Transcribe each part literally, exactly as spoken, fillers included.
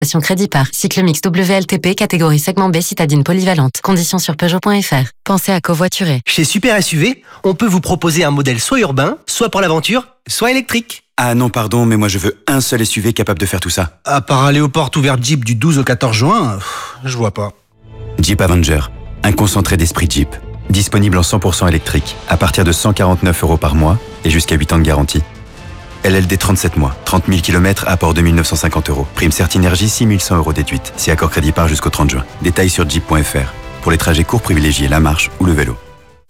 Crédit par cycle mix W L T P catégorie segment B citadine polyvalente. Conditions sur Peugeot point F R. Pensez à covoiturer. Chez Super S U V, on peut vous proposer un modèle soit urbain, soit pour l'aventure, soit électrique. Ah non, pardon, mais moi je veux un seul S U V capable de faire tout ça. À part aller aux portes ouvertes Jeep du douze au quatorze juin, pff, je vois pas. Jeep Avenger, un concentré d'esprit Jeep. Disponible en cent pour cent électrique, à partir de cent quarante-neuf euros par mois et jusqu'à huit ans de garantie. L L D trente-sept mois, trente mille kilomètres, apport deux mille neuf cent cinquante euros. Prime Certinergie, six mille cent euros déduite. Si accord crédit par jusqu'au trente juin. Détails sur jeep point F R. Pour les trajets courts, privilégiez la marche ou le vélo.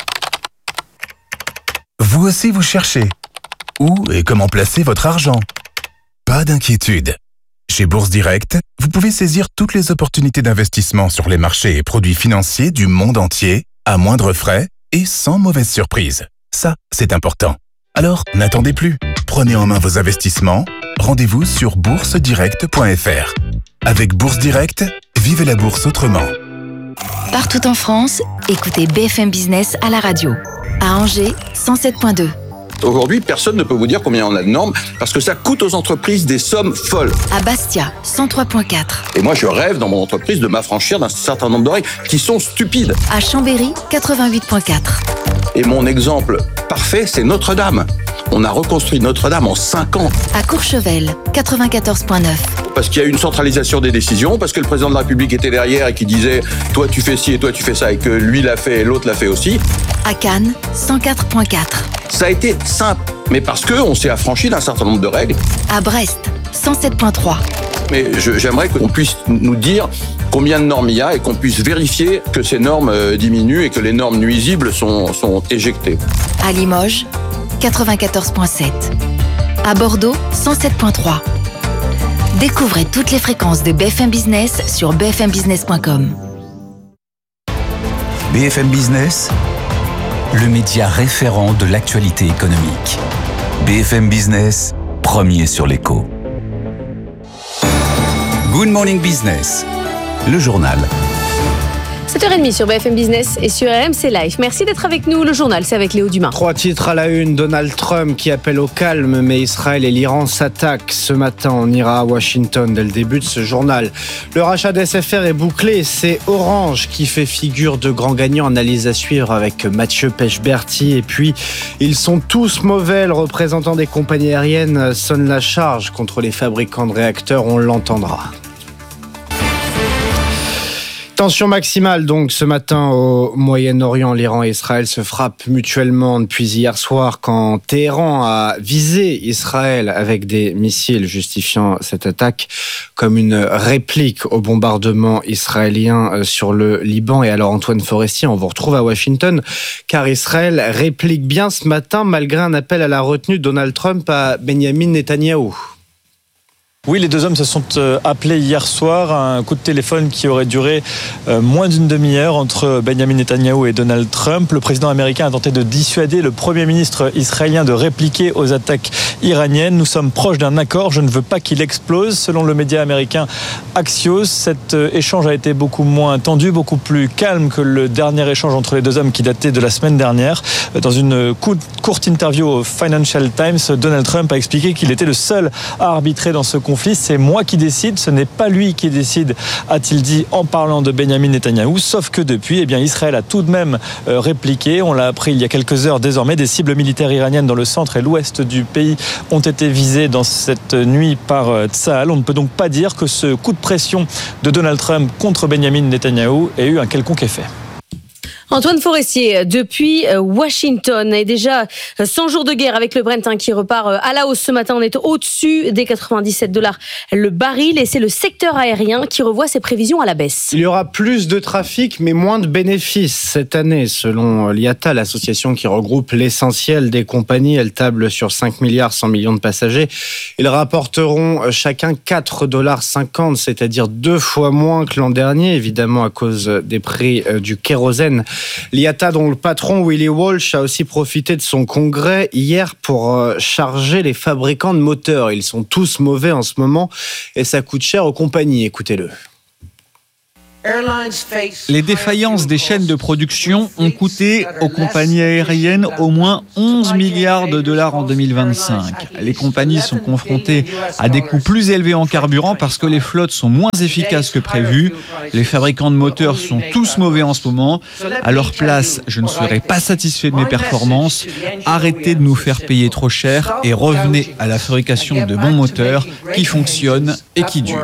Vous aussi vous cherchez. Où et comment placer votre argent? Pas d'inquiétude. Chez Bourse Direct, vous pouvez saisir toutes les opportunités d'investissement sur les marchés et produits financiers du monde entier, à moindre frais et sans mauvaise surprise. Ça, c'est important. Alors, n'attendez plus. Prenez en main vos investissements. Rendez-vous sur bourse direct point F R. Avec Bourse Direct, vivez la bourse autrement. Partout en France, écoutez B F M Business à la radio. À Angers, cent sept virgule deux. Aujourd'hui, personne ne peut vous dire combien on a de normes parce que ça coûte aux entreprises des sommes folles. À Bastia, cent trois virgule quatre. Et moi, je rêve dans mon entreprise de m'affranchir d'un certain nombre de règles qui sont stupides. À Chambéry, quatre-vingt-huit virgule quatre. Et mon exemple parfait, c'est Notre-Dame. On a reconstruit Notre-Dame en cinq ans. À Courchevel, quatre-vingt-quatorze virgule neuf. Parce qu'il y a une centralisation des décisions, parce que le président de la République était derrière et qui disait « toi tu fais ci et toi tu fais ça » et que lui l'a fait et l'autre l'a fait aussi. À Cannes, cent quatre virgule quatre. Ça a été simple, mais parce qu'on s'est affranchi d'un certain nombre de règles. À Brest, cent sept virgule trois. Mais je, j'aimerais qu'on puisse nous dire combien de normes il y a et qu'on puisse vérifier que ces normes diminuent et que les normes nuisibles sont, sont éjectées. À Limoges, quatre-vingt-quatorze virgule sept. À Bordeaux, cent sept virgule trois. Découvrez toutes les fréquences de B F M Business sur b f m business point com. B F M Business, le média référent de l'actualité économique. B F M Business, premier sur l'écho. Good Morning Business, le journal. sept heures trente sur B F M Business et sur R M C Live. Merci d'être avec nous. Le journal, c'est avec Léo Dumas. Trois titres à la une. Donald Trump qui appelle au calme, mais Israël et l'Iran s'attaquent. Ce matin, on ira à Washington dès le début de ce journal. Le rachat d'S F R est bouclé. C'est Orange qui fait figure de grand gagnant. Analyse à suivre avec Mathieu Pechberti. Et puis, ils sont tous mauvais. Le représentant des compagnies aériennes sonne la charge contre les fabricants de réacteurs. On l'entendra. Tension maximale donc ce matin au Moyen-Orient. L'Iran et Israël se frappent mutuellement depuis hier soir quand Téhéran a visé Israël avec des missiles, justifiant cette attaque comme une réplique au bombardement israélien sur le Liban. Et alors Antoine Forestier, on vous retrouve à Washington car Israël réplique bien ce matin malgré un appel à la retenue de Donald Trump à Benyamin Netanyahou. Oui, les deux hommes se sont appelés hier soir à un coup de téléphone qui aurait duré moins d'une demi-heure entre Benjamin Netanyahou et Donald Trump. Le président américain a tenté de dissuader le premier ministre israélien de répliquer aux attaques iraniennes. Nous sommes proches d'un accord, je ne veux pas qu'il explose. Selon le média américain Axios, cet échange a été beaucoup moins tendu, beaucoup plus calme que le dernier échange entre les deux hommes qui datait de la semaine dernière. Dans une courte interview au Financial Times, Donald Trump a expliqué qu'il était le seul à arbitrer dans ce conflit. C'est moi qui décide, ce n'est pas lui qui décide, a-t-il dit en parlant de Benjamin Netanyahou. Sauf que depuis, eh bien, Israël a tout de même euh, répliqué. On l'a appris il y a quelques heures désormais. Des cibles militaires iraniennes dans le centre et l'ouest du pays ont été visées dans cette nuit par euh, Tsahal. On ne peut donc pas dire que ce coup de pression de Donald Trump contre Benjamin Netanyahou ait eu un quelconque effet. Antoine Forestier, depuis Washington, et déjà cent jours de guerre avec le Brent hein, qui repart à la hausse ce matin. On est au-dessus des quatre-vingt-dix-sept dollars le baril et c'est le secteur aérien qui revoit ses prévisions à la baisse. Il y aura plus de trafic mais moins de bénéfices cette année selon l'I A T A, l'association qui regroupe l'essentiel des compagnies. Elle table sur cinq milliards cent millions de passagers. Ils rapporteront chacun quatre dollars cinquante, c'est-à-dire deux fois moins que l'an dernier, évidemment à cause des prix du kérosène. L'I A T A, dont le patron Willie Walsh a aussi profité de son congrès hier pour charger les fabricants de moteurs. Ils sont tous mauvais en ce moment et ça coûte cher aux compagnies. Écoutez-le. Les défaillances des chaînes de production ont coûté aux compagnies aériennes au moins onze milliards de dollars en deux mille vingt-cinq. Les compagnies sont confrontées à des coûts plus élevés en carburant parce que les flottes sont moins efficaces que prévu. Les fabricants de moteurs sont tous mauvais en ce moment. À leur place, je ne serai pas satisfait de mes performances. Arrêtez de nous faire payer trop cher et revenez à la fabrication de bons moteurs qui fonctionnent et qui durent.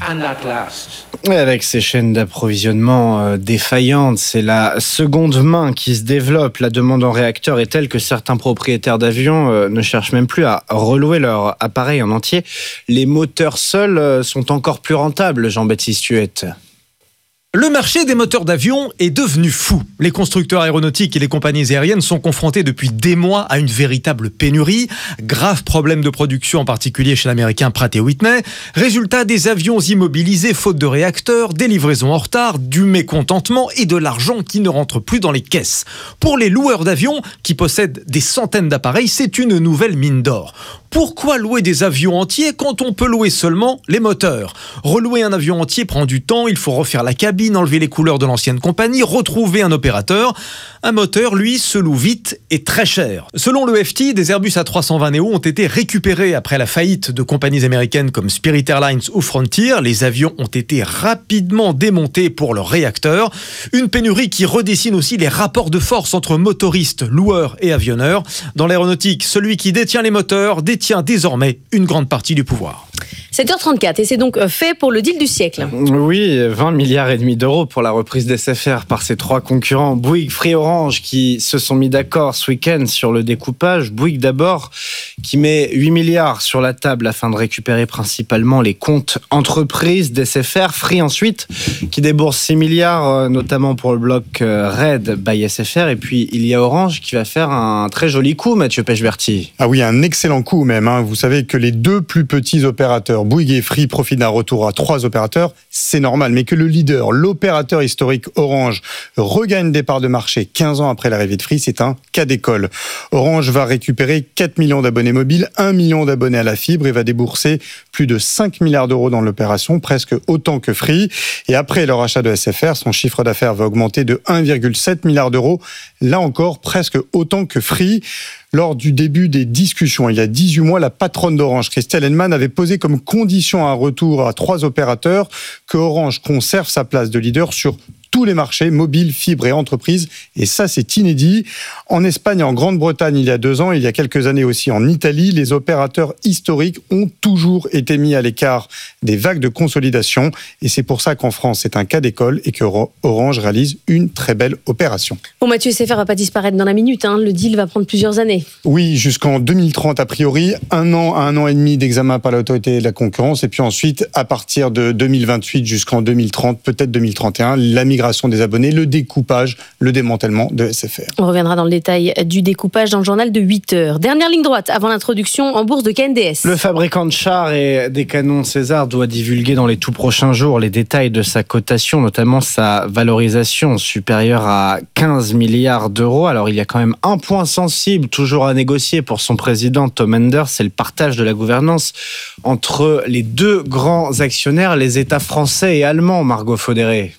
Et avec ces chaînes d'approvisionnement euh, défaillantes, c'est la seconde main qui se développe. La demande en réacteurs est telle que certains propriétaires d'avions euh, ne cherchent même plus à relouer leur appareil en entier. Les moteurs seuls euh, sont encore plus rentables, Jean-Baptiste Huette. Le marché des moteurs d'avion est devenu fou. Les constructeurs aéronautiques et les compagnies aériennes sont confrontés depuis des mois à une véritable pénurie. Grave problème de production, en particulier chez l'américain Pratt et Whitney. Résultat, des avions immobilisés faute de réacteurs, des livraisons en retard, du mécontentement et de l'argent qui ne rentre plus dans les caisses. Pour les loueurs d'avions, qui possèdent des centaines d'appareils, c'est une nouvelle mine d'or. Pourquoi louer des avions entiers quand on peut louer seulement les moteurs ? Relouer un avion entier prend du temps, il faut refaire la cabine, enlever les couleurs de l'ancienne compagnie, retrouver un opérateur. Un moteur, lui, se loue vite et très cher. Selon le F T, des Airbus A trois cent vingt Neo ont été récupérés après la faillite de compagnies américaines comme Spirit Airlines ou Frontier. Les avions ont été rapidement démontés pour leurs réacteurs. Une pénurie qui redessine aussi les rapports de force entre motoristes, loueurs et avionneurs. Dans l'aéronautique, celui qui détient les moteurs détient désormais une grande partie du pouvoir. sept heures trente-quatre et c'est donc fait pour le deal du siècle. Oui, vingt milliards et demi d'euros pour la reprise d'S F R par ses trois concurrents Bouygues, Free, Orange qui se sont mis d'accord ce week-end sur le découpage. Bouygues d'abord qui met huit milliards sur la table afin de récupérer principalement les comptes entreprises d'S F R. Free ensuite qui débourse six milliards notamment pour le bloc Red by S F R. Et puis il y a Orange qui va faire un très joli coup, Mathieu Pechberti. Ah oui, un excellent coup même. Hein. Vous savez que les deux plus petits opérateurs, Bouygues et Free, profitent d'un retour à trois opérateurs. C'est normal, mais que le leader, l'opérateur historique Orange, regagne des parts de marché quinze ans après l'arrivée de Free, c'est un cas d'école. Orange va récupérer quatre millions d'abonnés mobiles, un million d'abonnés à la fibre et va débourser plus de cinq milliards d'euros dans l'opération, presque autant que Free. Et après leur achat de S F R, son chiffre d'affaires va augmenter de un virgule sept milliard d'euros, là encore presque autant que Free. Lors du début des discussions, il y a dix-huit mois, la patronne d'Orange, Christelle Henneman, avait posé comme condition à un retour à trois opérateurs que Orange conserve sa place de leader sur tous les marchés, mobiles, fibres et entreprises. Et ça, c'est inédit. En Espagne et en Grande-Bretagne, il y a deux ans, il y a quelques années aussi en Italie, les opérateurs historiques ont toujours été mis à l'écart des vagues de consolidation. Et c'est pour ça qu'en France, c'est un cas d'école et que Orange réalise une très belle opération. Bon, Mathieu, S F R va pas disparaître dans la minute. Hein. Le deal va prendre plusieurs années. Oui, jusqu'en deux mille trente a priori, un an à un an et demi d'examen par l'autorité de la concurrence. Et puis ensuite, à partir de deux mille vingt-huit jusqu'en deux mille trente, peut-être deux mille trente et un, la migration des abonnés, le découpage, le démantèlement de S F R. On reviendra dans le détail du découpage dans le journal de huit heures. Dernière ligne droite avant l'introduction en bourse de K N D S. Le fabricant de chars et des canons César doit divulguer dans les tout prochains jours les détails de sa cotation, notamment sa valorisation supérieure à quinze milliards d'euros. Alors il y a quand même un point sensible toujours à négocier pour son président Tom Enders, c'est le partage de la gouvernance entre les deux grands actionnaires, les États français et allemands, Margot Faudéré.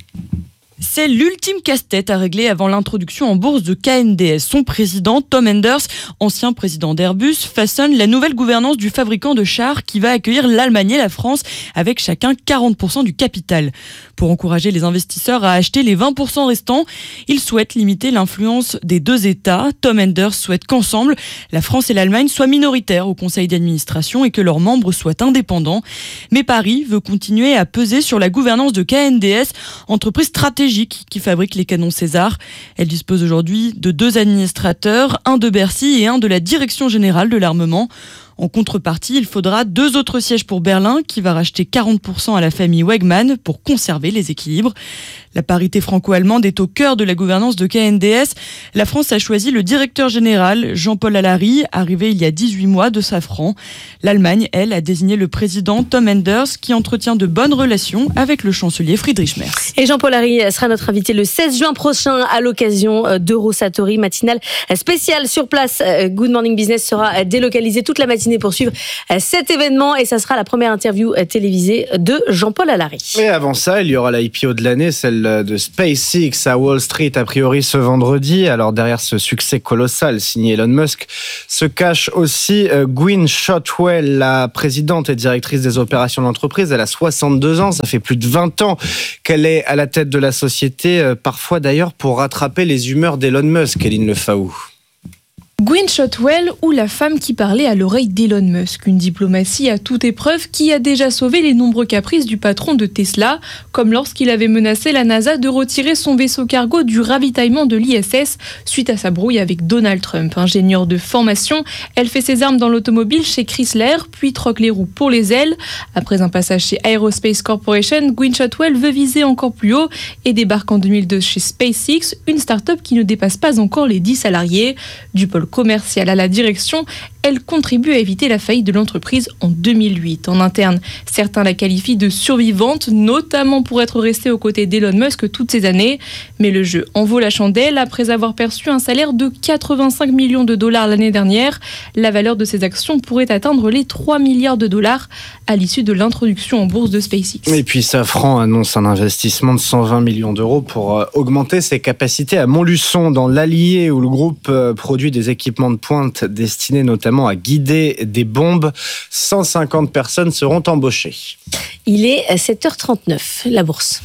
C'est l'ultime casse-tête à régler avant l'introduction en bourse de K N D S. Son président, Tom Enders, ancien président d'Airbus, façonne la nouvelle gouvernance du fabricant de chars qui va accueillir l'Allemagne et la France avec chacun quarante pour cent du capital. Pour encourager les investisseurs à acheter les vingt pour cent restants, il souhaite limiter l'influence des deux États. Tom Enders souhaite qu'ensemble, la France et l'Allemagne soient minoritaires au conseil d'administration et que leurs membres soient indépendants. Mais Paris veut continuer à peser sur la gouvernance de K N D S, entreprise stratégique qui fabrique les canons César. Elle dispose aujourd'hui de deux administrateurs, un de Bercy et un de la Direction Générale de l'Armement. En contrepartie, il faudra deux autres sièges pour Berlin, qui va racheter quarante pour cent à la famille Wegmann pour conserver les équilibres. La parité franco-allemande est au cœur de la gouvernance de K N D S. La France a choisi le directeur général, Jean-Paul Allary, arrivé il y a dix-huit mois de Safran. L'Allemagne, elle, a désigné le président Tom Enders, qui entretient de bonnes relations avec le chancelier Friedrich Merz. Et Jean-Paul Allary sera notre invité le seize juin prochain à l'occasion d'Eurosatori, matinale spéciale sur place. Good Morning Business sera délocalisé toute la matinée matinée pour suivre cet événement et ça sera la première interview télévisée de Jean-Paul Allary. Et avant ça, il y aura la I P O de l'année, celle de SpaceX à Wall Street, a priori ce vendredi. Alors derrière ce succès colossal signé Elon Musk, se cache aussi Gwynne Shotwell, la présidente et directrice des opérations de l'entreprise. Elle a soixante-deux ans, ça fait plus de vingt ans qu'elle est à la tête de la société, parfois d'ailleurs pour rattraper les humeurs d'Elon Musk, Eline Lefaou. Gwynne Shotwell, ou la femme qui parlait à l'oreille d'Elon Musk, une diplomatie à toute épreuve qui a déjà sauvé les nombreux caprices du patron de Tesla, comme lorsqu'il avait menacé la NASA de retirer son vaisseau cargo du ravitaillement de l'I S S suite à sa brouille avec Donald Trump. Ingénieure de formation, elle fait ses armes dans l'automobile chez Chrysler, puis troque les roues pour les ailes. Après un passage chez Aerospace Corporation, Gwynne Shotwell veut viser encore plus haut et débarque en deux mille deux chez SpaceX, une start-up qui ne dépasse pas encore les dix salariés. Du pôle commerciale à la direction, elle contribue à éviter la faillite de l'entreprise en deux mille huit. En interne, certains la qualifient de survivante, notamment pour être restée aux côtés d'Elon Musk toutes ces années. Mais le jeu en vaut la chandelle. Après avoir perçu un salaire de quatre-vingt-cinq millions de dollars l'année dernière, la valeur de ses actions pourrait atteindre les trois milliards de dollars à l'issue de l'introduction en bourse de SpaceX. Et puis Safran annonce un investissement de cent vingt millions d'euros pour augmenter ses capacités à Montluçon, dans l'Allier, où le groupe produit des équipements de pointe destinés notamment à guider des bombes. cent cinquante personnes seront embauchées. Il est à sept heures trente-neuf, la bourse.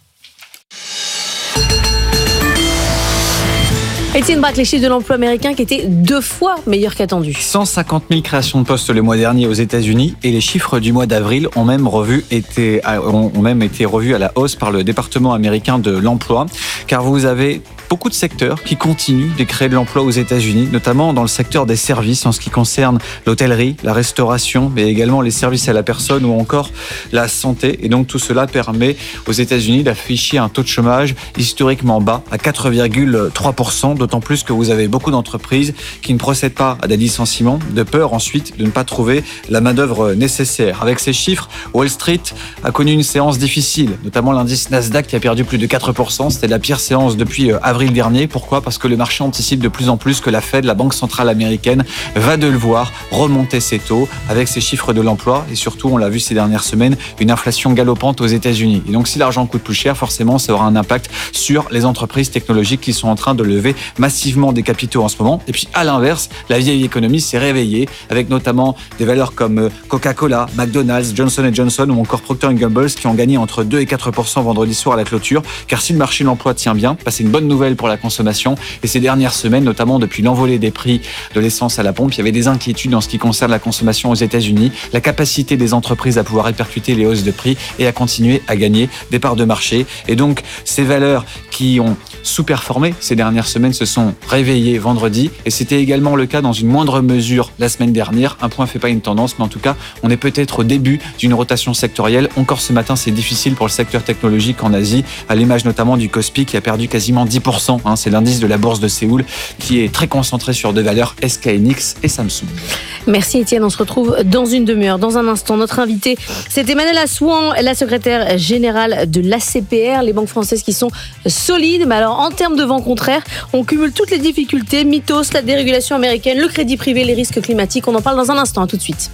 Étienne Braque, les chiffres de l'emploi américain qui étaient deux fois meilleurs qu'attendus. cent cinquante mille créations de postes le mois dernier aux États-Unis et les chiffres du mois d'avril ont même, revu été, ont même été revus à la hausse par le département américain de l'emploi, car vous avez beaucoup de secteurs qui continuent de créer de l'emploi aux États-Unis, notamment dans le secteur des services en ce qui concerne l'hôtellerie, la restauration, mais également les services à la personne ou encore la santé. Et donc tout cela permet aux États-Unis d'afficher un taux de chômage historiquement bas à quatre virgule trois pour cent, d'autant plus que vous avez beaucoup d'entreprises qui ne procèdent pas à des licenciements, de peur ensuite de ne pas trouver la main-d'œuvre nécessaire. Avec ces chiffres, Wall Street a connu une séance difficile, notamment l'indice Nasdaq qui a perdu plus de quatre pour cent. C'était la pire séance depuis avril dernier. Pourquoi ? Parce que le marché anticipe de plus en plus que la Fed, la Banque centrale américaine, va de le voir remonter ses taux avec ses chiffres de l'emploi et surtout, on l'a vu ces dernières semaines, une inflation galopante aux États-Unis. Et donc, si l'argent coûte plus cher, forcément, ça aura un impact sur les entreprises technologiques qui sont en train de lever massivement des capitaux en ce moment. Et puis, à l'inverse, la vieille économie s'est réveillée avec notamment des valeurs comme Coca-Cola, McDonald's, Johnson and Johnson ou encore Procter and Gamble qui ont gagné entre deux et quatre pour cent vendredi soir à la clôture. Car si le marché de l'emploi tient bien, bah, c'est une bonne nouvelle pour la consommation. Et ces dernières semaines, notamment depuis l'envolée des prix de l'essence à la pompe, il y avait des inquiétudes en ce qui concerne la consommation aux États-Unis, la capacité des entreprises à pouvoir répercuter les hausses de prix et à continuer à gagner des parts de marché. Et donc, ces valeurs qui ont sous-performé ces dernières semaines se sont réveillées vendredi. Et c'était également le cas dans une moindre mesure la semaine dernière. Un point ne fait pas une tendance, mais en tout cas, on est peut-être au début d'une rotation sectorielle. Encore ce matin, c'est difficile pour le secteur technologique en Asie, à l'image notamment du Kospi qui a perdu quasiment dix pour cent. Hein, c'est l'indice de la bourse de Séoul qui est très concentré sur deux valeurs, S K N X et Samsung. Merci Étienne, on se retrouve dans une demi-heure. Dans un instant, notre invité, c'est Emmanuelle Assouan, la secrétaire générale de l'A C P R, les banques françaises qui sont solides. Mais alors, en termes de vent contraire, on cumule toutes les difficultés, mythos, la dérégulation américaine, le crédit privé, les risques climatiques. On en parle dans un instant, à tout de suite.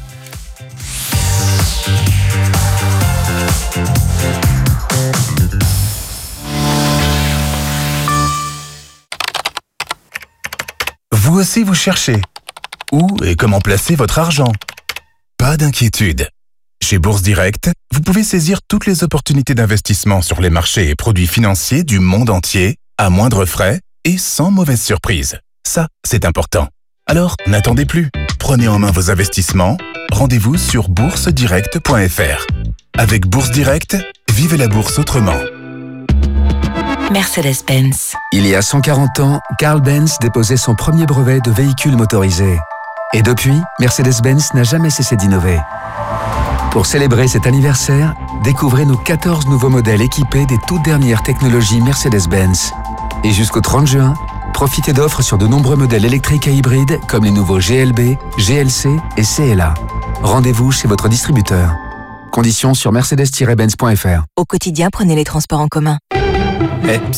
Vous aussi vous cherchez. Où et comment placer votre argent ? Pas d'inquiétude. Chez Bourse Direct, vous pouvez saisir toutes les opportunités d'investissement sur les marchés et produits financiers du monde entier, à moindre frais et sans mauvaise surprise. Ça, c'est important. Alors, n'attendez plus. Prenez en main vos investissements. Rendez-vous sur bourse direct point f r. Avec Bourse Direct, vivez la bourse autrement. Mercedes-Benz. Il y a cent quarante ans, Carl Benz déposait son premier brevet de véhicule motorisé. Et depuis, Mercedes-Benz n'a jamais cessé d'innover. Pour célébrer cet anniversaire, découvrez nos quatorze nouveaux modèles équipés des toutes dernières technologies Mercedes-Benz. Et jusqu'au trente juin, profitez d'offres sur de nombreux modèles électriques et hybrides comme les nouveaux G L B, G L C et C L A. Rendez-vous chez votre distributeur. Conditions sur mercedes tiret benz point f r. Au quotidien, prenez les transports en commun. Eh, psst,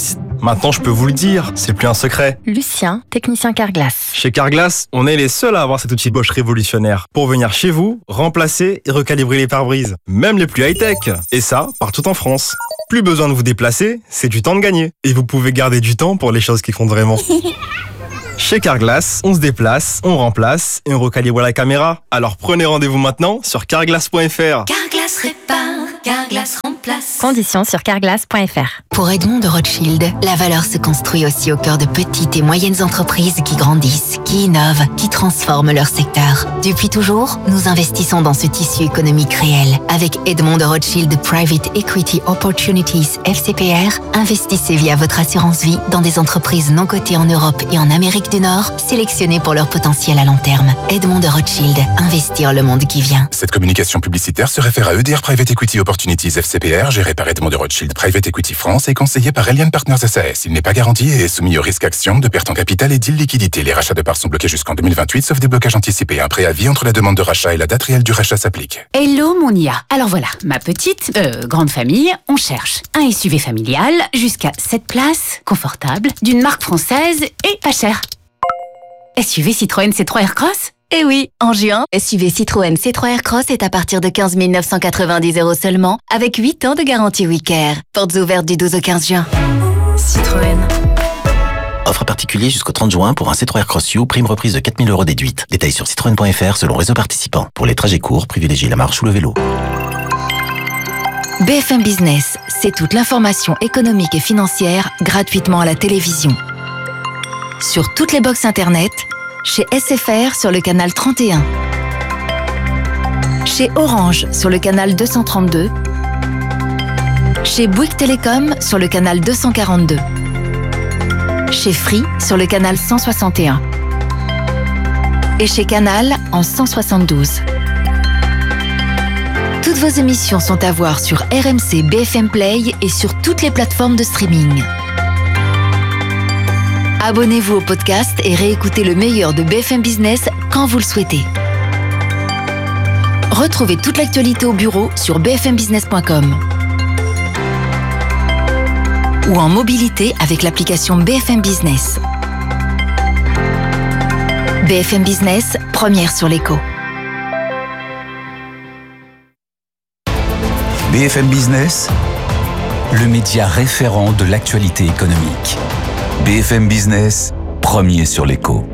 Maintenant, je peux vous le dire, c'est plus un secret. Lucien, technicien Carglass. Chez Carglass, on est les seuls à avoir cet outil Bosch révolutionnaire pour venir chez vous, remplacer et recalibrer les pare-brises, même les plus high-tech. Et ça, partout en France. Plus besoin de vous déplacer, c'est du temps de gagner. Et vous pouvez garder du temps pour les choses qui comptent vraiment. Chez Carglass, on se déplace, on remplace et on recalibre la caméra. Alors prenez rendez-vous maintenant sur carglass point f r. Carglass répare, Carglass remplace. Conditions sur carglass point f r. Pour Edmond de Rothschild, la valeur se construit aussi au cœur de petites et moyennes entreprises qui grandissent, qui innovent, qui transforment leur secteur. Depuis toujours, nous investissons dans ce tissu économique réel. Avec Edmond de Rothschild Private Equity Opportunities F C P R, investissez via votre assurance vie dans des entreprises non cotées en Europe et en Amérique du Nord, sélectionnées pour leur potentiel à long terme. Edmond de Rothschild, investir le monde qui vient. Cette communication publicitaire se réfère à E D R Private Equity Opportunities F C P R, géré par Edmond de Rothschild Private Equity France et conseillé par Elian Partners S A S. Il n'est pas garanti et est soumis au risque action de perte en capital et d'illiquidité. Les rachats de parts sont bloqués jusqu'en deux mille vingt-huit, sauf déblocage anticipé. Un préavis entre la demande de rachat et la date réelle du rachat s'applique. Hello mon I A. Alors voilà, ma petite, euh, grande famille, on cherche un S U V familial jusqu'à sept places, confortable, d'une marque française et pas cher. S U V Citroën C trois Aircross ? Eh oui, en juin, S U V Citroën C trois Aircross est à partir de quinze mille neuf cent quatre-vingt-dix euros seulement, avec huit ans de garantie WeCare. Portes ouvertes du douze au quinze juin. Citroën. Offre particulier jusqu'au trente juin pour un C trois Aircross U, prime reprise de quatre mille euros déduite. Détails sur citroën point f r selon réseau participant. Pour les trajets courts, privilégiez la marche ou le vélo. B F M Business, c'est toute l'information économique et financière gratuitement à la télévision. Sur toutes les box internet, chez S F R sur le canal trente et un, chez Orange sur le canal deux cent trente-deux, chez Bouygues Télécom sur le canal deux cent quarante-deux, chez Free sur le canal cent soixante et un et chez Canal en cent soixante-douze. Toutes vos émissions sont à voir sur R M C B F M Play et sur toutes les plateformes de streaming. Abonnez-vous au podcast et réécoutez le meilleur de B F M Business quand vous le souhaitez. Retrouvez toute l'actualité au bureau sur b f m business point com ou en mobilité avec l'application B F M Business. B F M Business, première sur l'écho. B F M Business, le média référent de l'actualité économique. B F M Business, premier sur l'écho.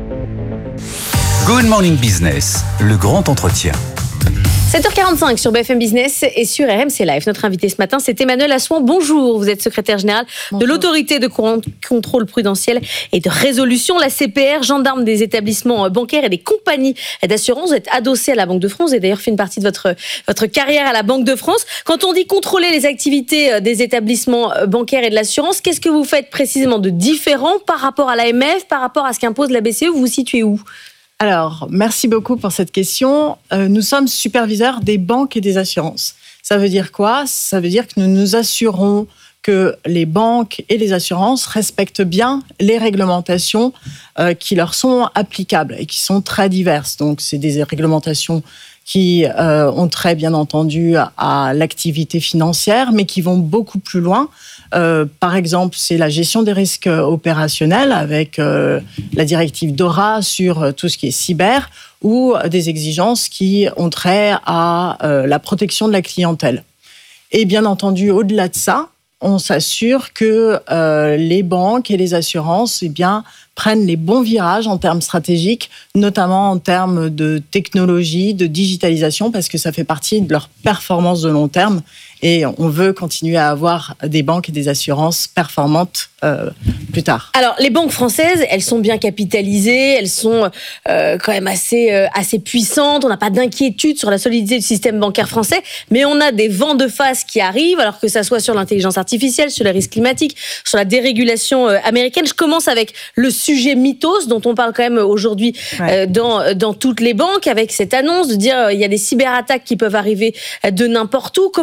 Good Morning Business, le grand entretien. sept heures quarante-cinq sur B F M Business et sur R M C Live. Notre invité ce matin, c'est Emmanuel Assouan. Bonjour, vous êtes secrétaire général Bonjour. de l'autorité de contrôle prudentiel et de résolution, la C P R, gendarme des établissements bancaires et des compagnies d'assurance. Vous êtes adossé à la Banque de France. Vous avez d'ailleurs fait une partie de votre, votre carrière à la Banque de France. Quand on dit contrôler les activités des établissements bancaires et de l'assurance, qu'est-ce que vous faites précisément de différent par rapport à l'A M F, par rapport à ce qu'impose la B C E? Vous vous situez où? Alors, merci beaucoup pour cette question. Euh, nous sommes superviseurs des banques et des assurances. Ça veut dire quoi? Ça veut dire que nous nous assurons que les banques et les assurances respectent bien les réglementations euh, qui leur sont applicables et qui sont très diverses. Donc, c'est des réglementations qui euh, ont trait, bien entendu, à, à l'activité financière, mais qui vont beaucoup plus loin. Euh, par exemple, c'est la gestion des risques opérationnels avec euh, la directive DORA sur tout ce qui est cyber ou des exigences qui ont trait à euh, la protection de la clientèle. Et bien entendu, au-delà de ça, on s'assure que euh, les banques et les assurances eh bien, prennent les bons virages en termes stratégiques, notamment en termes de technologie, de digitalisation, parce que ça fait partie de leur performance de long terme. Et on veut continuer à avoir des banques et des assurances performantes euh, plus tard. Alors, les banques françaises, elles sont bien capitalisées, elles sont euh, quand même assez, euh, assez puissantes. On n'a pas d'inquiétude sur la solidité du système bancaire français, mais on a des vents de face qui arrivent, alors que ça soit sur l'intelligence artificielle, sur les risques climatiques, sur la dérégulation euh, américaine. Je commence avec le sujet mythos dont on parle quand même aujourd'hui ouais. euh, dans, dans toutes les banques, avec cette annonce de dire euh, il y a des cyberattaques qui peuvent arriver de n'importe où. Comment vous regardez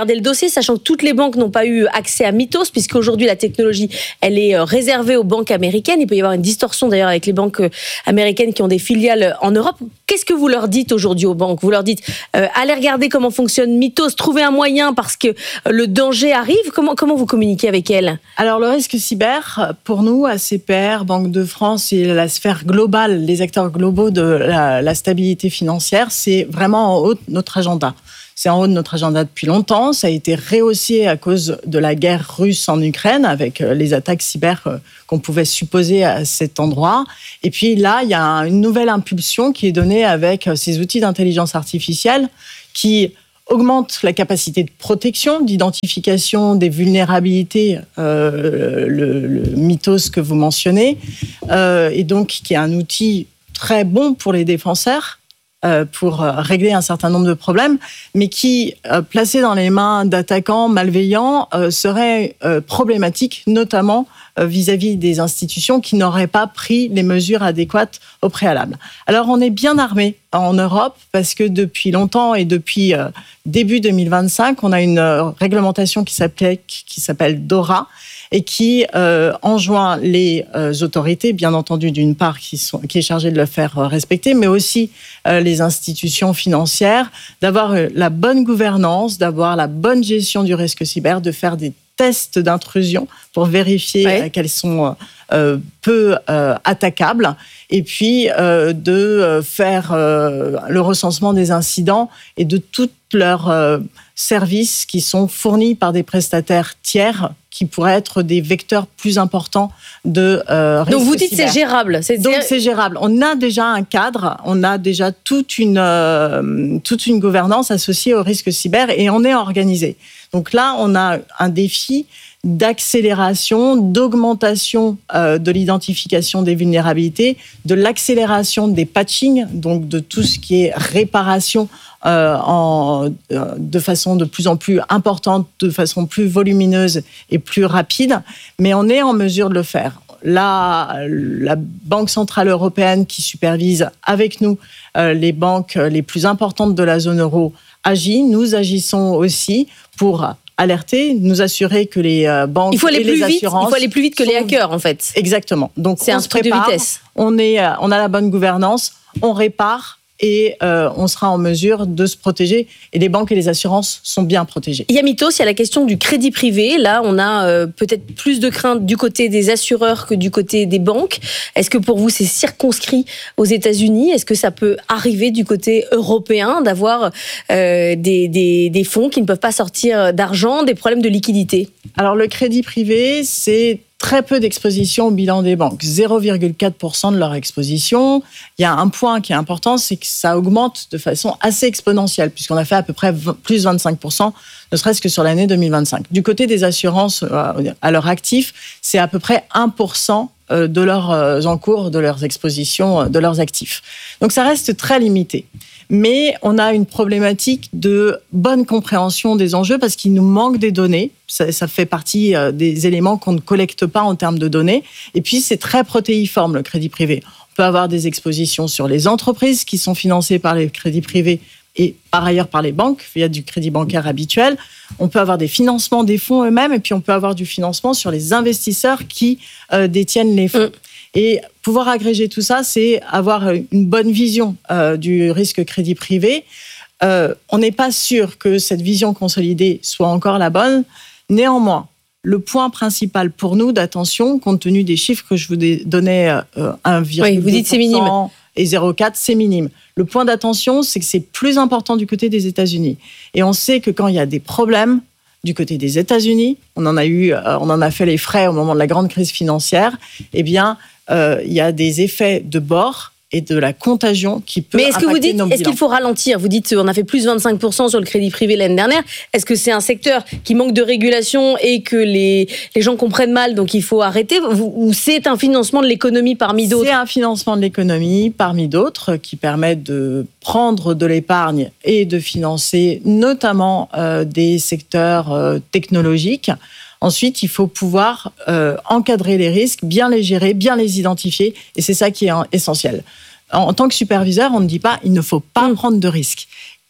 regardé le dossier, sachant que toutes les banques n'ont pas eu accès à Mythos, puisqu'aujourd'hui la technologie, elle est réservée aux banques américaines. Il peut y avoir une distorsion d'ailleurs avec les banques américaines qui ont des filiales en Europe. Qu'est-ce que vous leur dites aujourd'hui aux banques ? Vous leur dites, euh, allez regarder comment fonctionne Mythos, trouvez un moyen parce que le danger arrive. Comment, comment vous communiquez avec elles ? Alors, le risque cyber, pour nous, A C P R, Banque de France et la sphère globale, les acteurs globaux de la, la stabilité financière, c'est vraiment en haut de notre agenda. C'est en haut de notre agenda depuis longtemps. Ça a été rehaussé à cause de la guerre russe en Ukraine, avec les attaques cyber qu'on pouvait supposer à cet endroit. Et puis là, il y a une nouvelle impulsion qui est donnée avec ces outils d'intelligence artificielle qui augmentent la capacité de protection, d'identification des vulnérabilités, euh, le, le Mythos que vous mentionnez, euh, et donc qui est un outil très bon pour les défenseurs, Euh, pour régler un certain nombre de problèmes, mais qui, euh, placé dans les mains d'attaquants malveillants, euh, serait euh, problématique, notamment euh, vis-à-vis des institutions qui n'auraient pas pris les mesures adéquates au préalable. Alors, on est bien armé en Europe parce que depuis longtemps et depuis euh, début deux mille vingt-cinq, on a une euh, réglementation qui s'applique, qui s'appelle DORA, et qui euh, enjoint les euh, autorités, bien entendu, d'une part, qui, sont, qui est chargée de le faire respecter, mais aussi euh, les institutions financières, d'avoir la bonne gouvernance, d'avoir la bonne gestion du risque cyber, de faire des tests d'intrusion pour vérifier ouais. euh, qu'elles sont euh, peu euh, attaquables, et puis euh, de faire euh, le recensement des incidents et de toutes leurs euh, services qui sont fournis par des prestataires tiers qui pourraient être des vecteurs plus importants de euh, risque. Donc vous dites cyber. c'est gérable. C'est Donc c'est gérable. On a déjà un cadre, on a déjà toute une, euh, toute une gouvernance associée au risque cyber et on est organisé. Donc là, on a un défi d'accélération, d'augmentation euh, de l'identification des vulnérabilités, de l'accélération des patching, donc de tout ce qui est réparation euh, en, euh, de façon de plus en plus importante, de façon plus volumineuse et plus rapide, mais on est en mesure de le faire. Là, la Banque centrale européenne qui supervise avec nous euh, les banques les plus importantes de la zone euro agit. Nous agissons aussi pour alerter, nous assurer que les banques il faut aller et plus les vite, assurances... Il faut aller plus vite que sont... les hackers, en fait. Exactement. Donc, c'est on un se truc prépare, de vitesse. On, est, on a la bonne gouvernance, on répare et euh, on sera en mesure de se protéger. Et les banques et les assurances sont bien protégées. Il y a Mythos, il y a la question du crédit privé. Là, on a euh, peut-être plus de crainte du côté des assureurs que du côté des banques. Est-ce que pour vous, c'est circonscrit aux États-Unis ? Est-ce que ça peut arriver du côté européen d'avoir euh, des, des, des fonds qui ne peuvent pas sortir d'argent, des problèmes de liquidité ? Alors, le crédit privé, c'est très peu d'exposition au bilan des banques, zéro virgule quatre pour cent de leur exposition. Il y a un point qui est important, c'est que ça augmente de façon assez exponentielle, puisqu'on a fait à peu près plus vingt-cinq pour cent, ne serait-ce que sur l'année deux mille vingt-cinq. Du côté des assurances à leur actif, c'est à peu près un pour cent de leurs encours, de leurs expositions, de leurs actifs. Donc ça reste très limité. Mais on a une problématique de bonne compréhension des enjeux parce qu'il nous manque des données. Ça, ça fait partie des éléments qu'on ne collecte pas en termes de données. Et puis, c'est très protéiforme, le crédit privé. On peut avoir des expositions sur les entreprises qui sont financées par les crédits privés et par ailleurs par les banques, via du crédit bancaire habituel. On peut avoir des financements des fonds eux-mêmes et puis on peut avoir du financement sur les investisseurs qui euh, détiennent les fonds. Mmh. Et pouvoir agréger tout ça, c'est avoir une bonne vision euh, du risque crédit privé. Euh, on n'est pas sûr que cette vision consolidée soit encore la bonne. Néanmoins, le point principal pour nous d'attention, compte tenu des chiffres que je vous donnais, euh, un virgule deux pour cent oui, vous dites c'est minime. Et zéro virgule quatre, c'est minime. Le point d'attention, c'est que c'est plus important du côté des États-Unis. Et on sait que quand il y a des problèmes du côté des États-Unis, on en a eu, euh, on en a fait les frais au moment de la grande crise financière, eh bien, euh, il y a des effets de bord et de la contagion qui peut impacter nos bilans. Mais est-ce que vous dites, est-ce qu'il faut ralentir ? Vous dites, on a fait plus vingt-cinq pour cent sur le crédit privé l'année dernière. Est-ce que c'est un secteur qui manque de régulation et que les, les gens comprennent mal, donc il faut arrêter ? Ou c'est un financement de l'économie parmi d'autres ? C'est un financement de l'économie parmi d'autres qui permet de prendre de l'épargne et de financer notamment euh, des secteurs euh, technologiques. Ensuite, il faut pouvoir euh, encadrer les risques, bien les gérer, bien les identifier, et c'est ça qui est essentiel. En, en tant que superviseur, on ne dit pas il ne faut pas mmh. prendre de risques.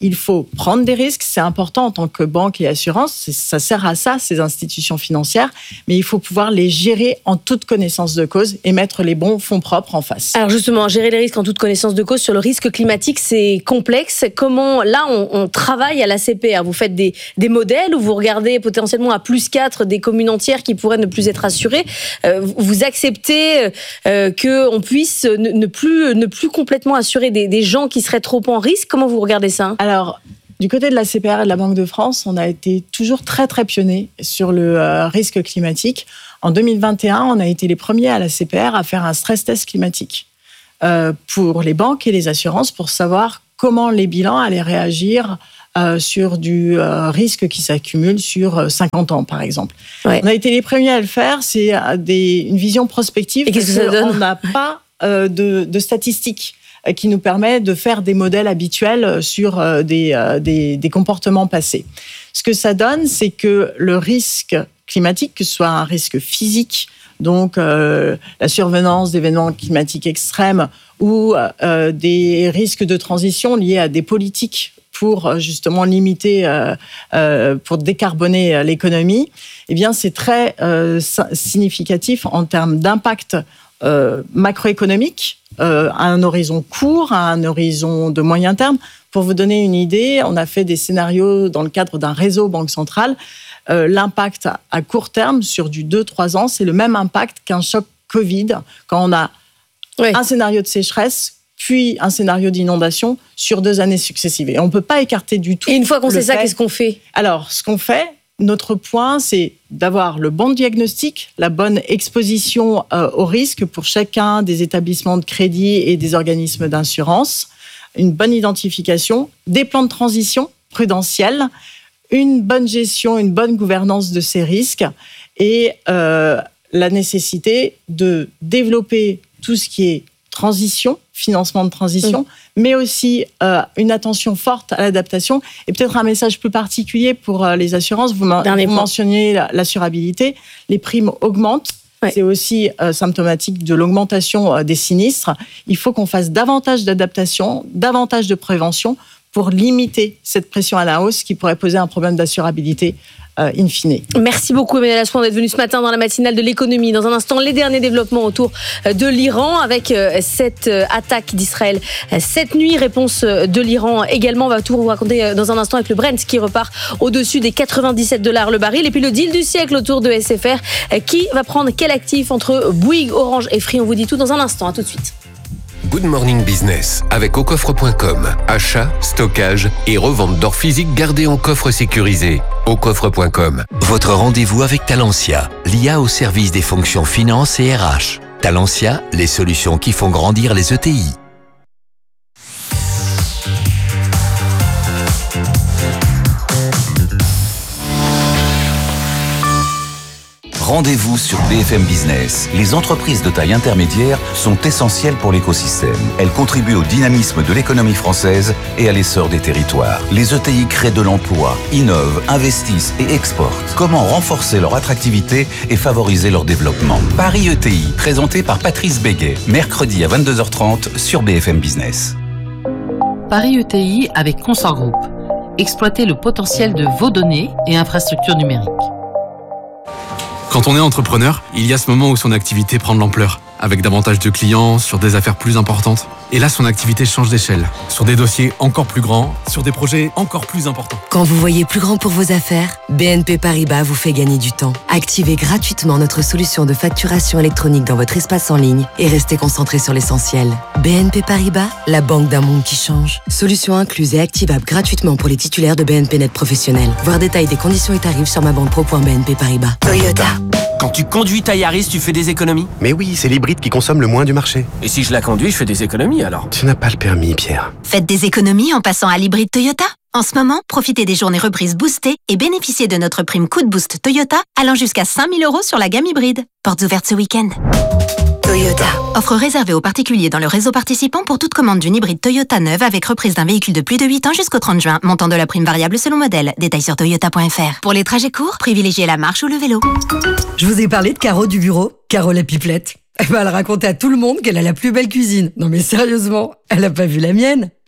il faut prendre des risques, c'est important en tant que banque et assurance, ça sert à ça, ces institutions financières, mais il faut pouvoir les gérer en toute connaissance de cause et mettre les bons fonds propres en face. Alors justement, gérer les risques en toute connaissance de cause sur le risque climatique, c'est complexe. Comment, là, on, on travaille à l'A C P R? Vous faites des, des modèles où vous regardez potentiellement à plus quatre des communes entières qui pourraient ne plus être assurées. Euh, vous acceptez euh, qu'on puisse ne, ne, plus, ne plus complètement assurer des, des gens qui seraient trop en risque? Comment vous regardez ça? Alors, du côté de la C P R et de la Banque de France, on a été toujours très, très pionniers sur le euh, risque climatique. En deux mille vingt et un, on a été les premiers à la C P R à faire un stress test climatique euh, pour les banques et les assurances pour savoir comment les bilans allaient réagir euh, sur du euh, risque qui s'accumule sur cinquante ans, par exemple. Ouais. On a été les premiers à le faire. C'est des, une vision prospective. Et qu'est-ce que ça donne? On n'a pas euh, de, de statistiques qui nous permet de faire des modèles habituels sur des, des, des comportements passés. Ce que ça donne, c'est que le risque climatique, que ce soit un risque physique, donc euh, la survenance d'événements climatiques extrêmes, ou euh, des risques de transition liés à des politiques pour justement limiter, euh, euh, pour décarboner l'économie, eh bien c'est très euh, significatif en termes d'impact euh, macroéconomique, Euh, à un horizon court, à un horizon de moyen terme. Pour vous donner une idée, on a fait des scénarios dans le cadre d'un réseau Banque Centrale. Euh, l'impact à court terme, sur du deux à trois ans, c'est le même impact qu'un choc Covid, quand on a oui. un scénario de sécheresse, puis un scénario d'inondation sur deux années successives. Et on ne peut pas écarter du tout. Et une fois qu'on sait ça, qu'est-ce qu'on fait? Alors, ce qu'on fait, notre point, c'est d'avoir le bon diagnostic, la bonne exposition euh, au risque pour chacun des établissements de crédit et des organismes d'assurance, une bonne identification, des plans de transition prudentiels, une bonne gestion, une bonne gouvernance de ces risques et euh, la nécessité de développer tout ce qui est transition, financement de transition, mmh. mais aussi euh, une attention forte à l'adaptation et peut-être un message plus particulier pour euh, les assurances. Vous, vous mentionniez l'assurabilité, les primes augmentent. Ouais. C'est aussi euh, symptomatique de l'augmentation euh, des sinistres. Il faut qu'on fasse davantage d'adaptation, davantage de prévention pour limiter cette pression à la hausse qui pourrait poser un problème d'assurabilité euh, in fine. Merci beaucoup Emmanuel Assoin d'être venu ce matin dans la matinale de l'économie. Dans un instant, les derniers développements autour de l'Iran avec cette attaque d'Israël cette nuit. Réponse de l'Iran également. On va tout vous raconter dans un instant avec le Brent qui repart au-dessus des quatre-vingt-dix-sept dollars le baril. Et puis le deal du siècle autour de S F R. Qui va prendre quel actif entre Bouygues, Orange et Free? On vous dit tout dans un instant. À tout de suite. Good Morning Business avec au coffre point com. Achat, stockage et revente d'or physique gardé en coffre sécurisé. au coffre point com. Votre rendez-vous avec Talentia, l'I A au service des fonctions finance et R H. Talentia, les solutions qui font grandir les E T I. Rendez-vous sur B F M Business. Les entreprises de taille intermédiaire sont essentielles pour l'écosystème. Elles contribuent au dynamisme de l'économie française et à l'essor des territoires. Les E T I créent de l'emploi, innovent, investissent et exportent. Comment renforcer leur attractivité et favoriser leur développement? Paris E T I, présenté par Patrice Béguet, mercredi à vingt-deux heures trente sur B F M Business. Paris E T I avec Consort Group. Exploiter le potentiel de vos données et infrastructures numériques. Quand on est entrepreneur, il y a ce moment où son activité prend de l'ampleur, avec davantage de clients, sur des affaires plus importantes. Et là, son activité change d'échelle, sur des dossiers encore plus grands, sur des projets encore plus importants. Quand vous voyez plus grand pour vos affaires, B N P Paribas vous fait gagner du temps. Activez gratuitement notre solution de facturation électronique dans votre espace en ligne et restez concentré sur l'essentiel. B N P Paribas, la banque d'un monde qui change. Solution incluse et activable gratuitement pour les titulaires de B N P Net professionnels. Voir détails des conditions et tarifs sur ma banque pro point b n p paribas. Toyota. Quand tu conduis ta Yaris, tu fais des économies? Mais oui, c'est l'hybride qui consomme le moins du marché. Et si je la conduis, je fais des économies alors? Tu n'as pas le permis, Pierre. Faites des économies en passant à l'hybride Toyota. En ce moment, profitez des journées reprises boostées et bénéficiez de notre prime Coup de Boost Toyota allant jusqu'à cinq mille euros sur la gamme hybride. Portes ouvertes ce week-end. Toyota. Offre réservée aux particuliers dans le réseau participant pour toute commande d'une hybride Toyota neuve avec reprise d'un véhicule de plus de huit ans jusqu'au trente juin. Montant de la prime variable selon modèle. Détails sur toyota point f r. Pour les trajets courts, privilégiez la marche ou le vélo. Je vous ai parlé de Caro du bureau, Caro la pipelette. Eh ben, elle racontait à tout le monde qu'elle a la plus belle cuisine. Non mais sérieusement, elle a pas vu la mienne.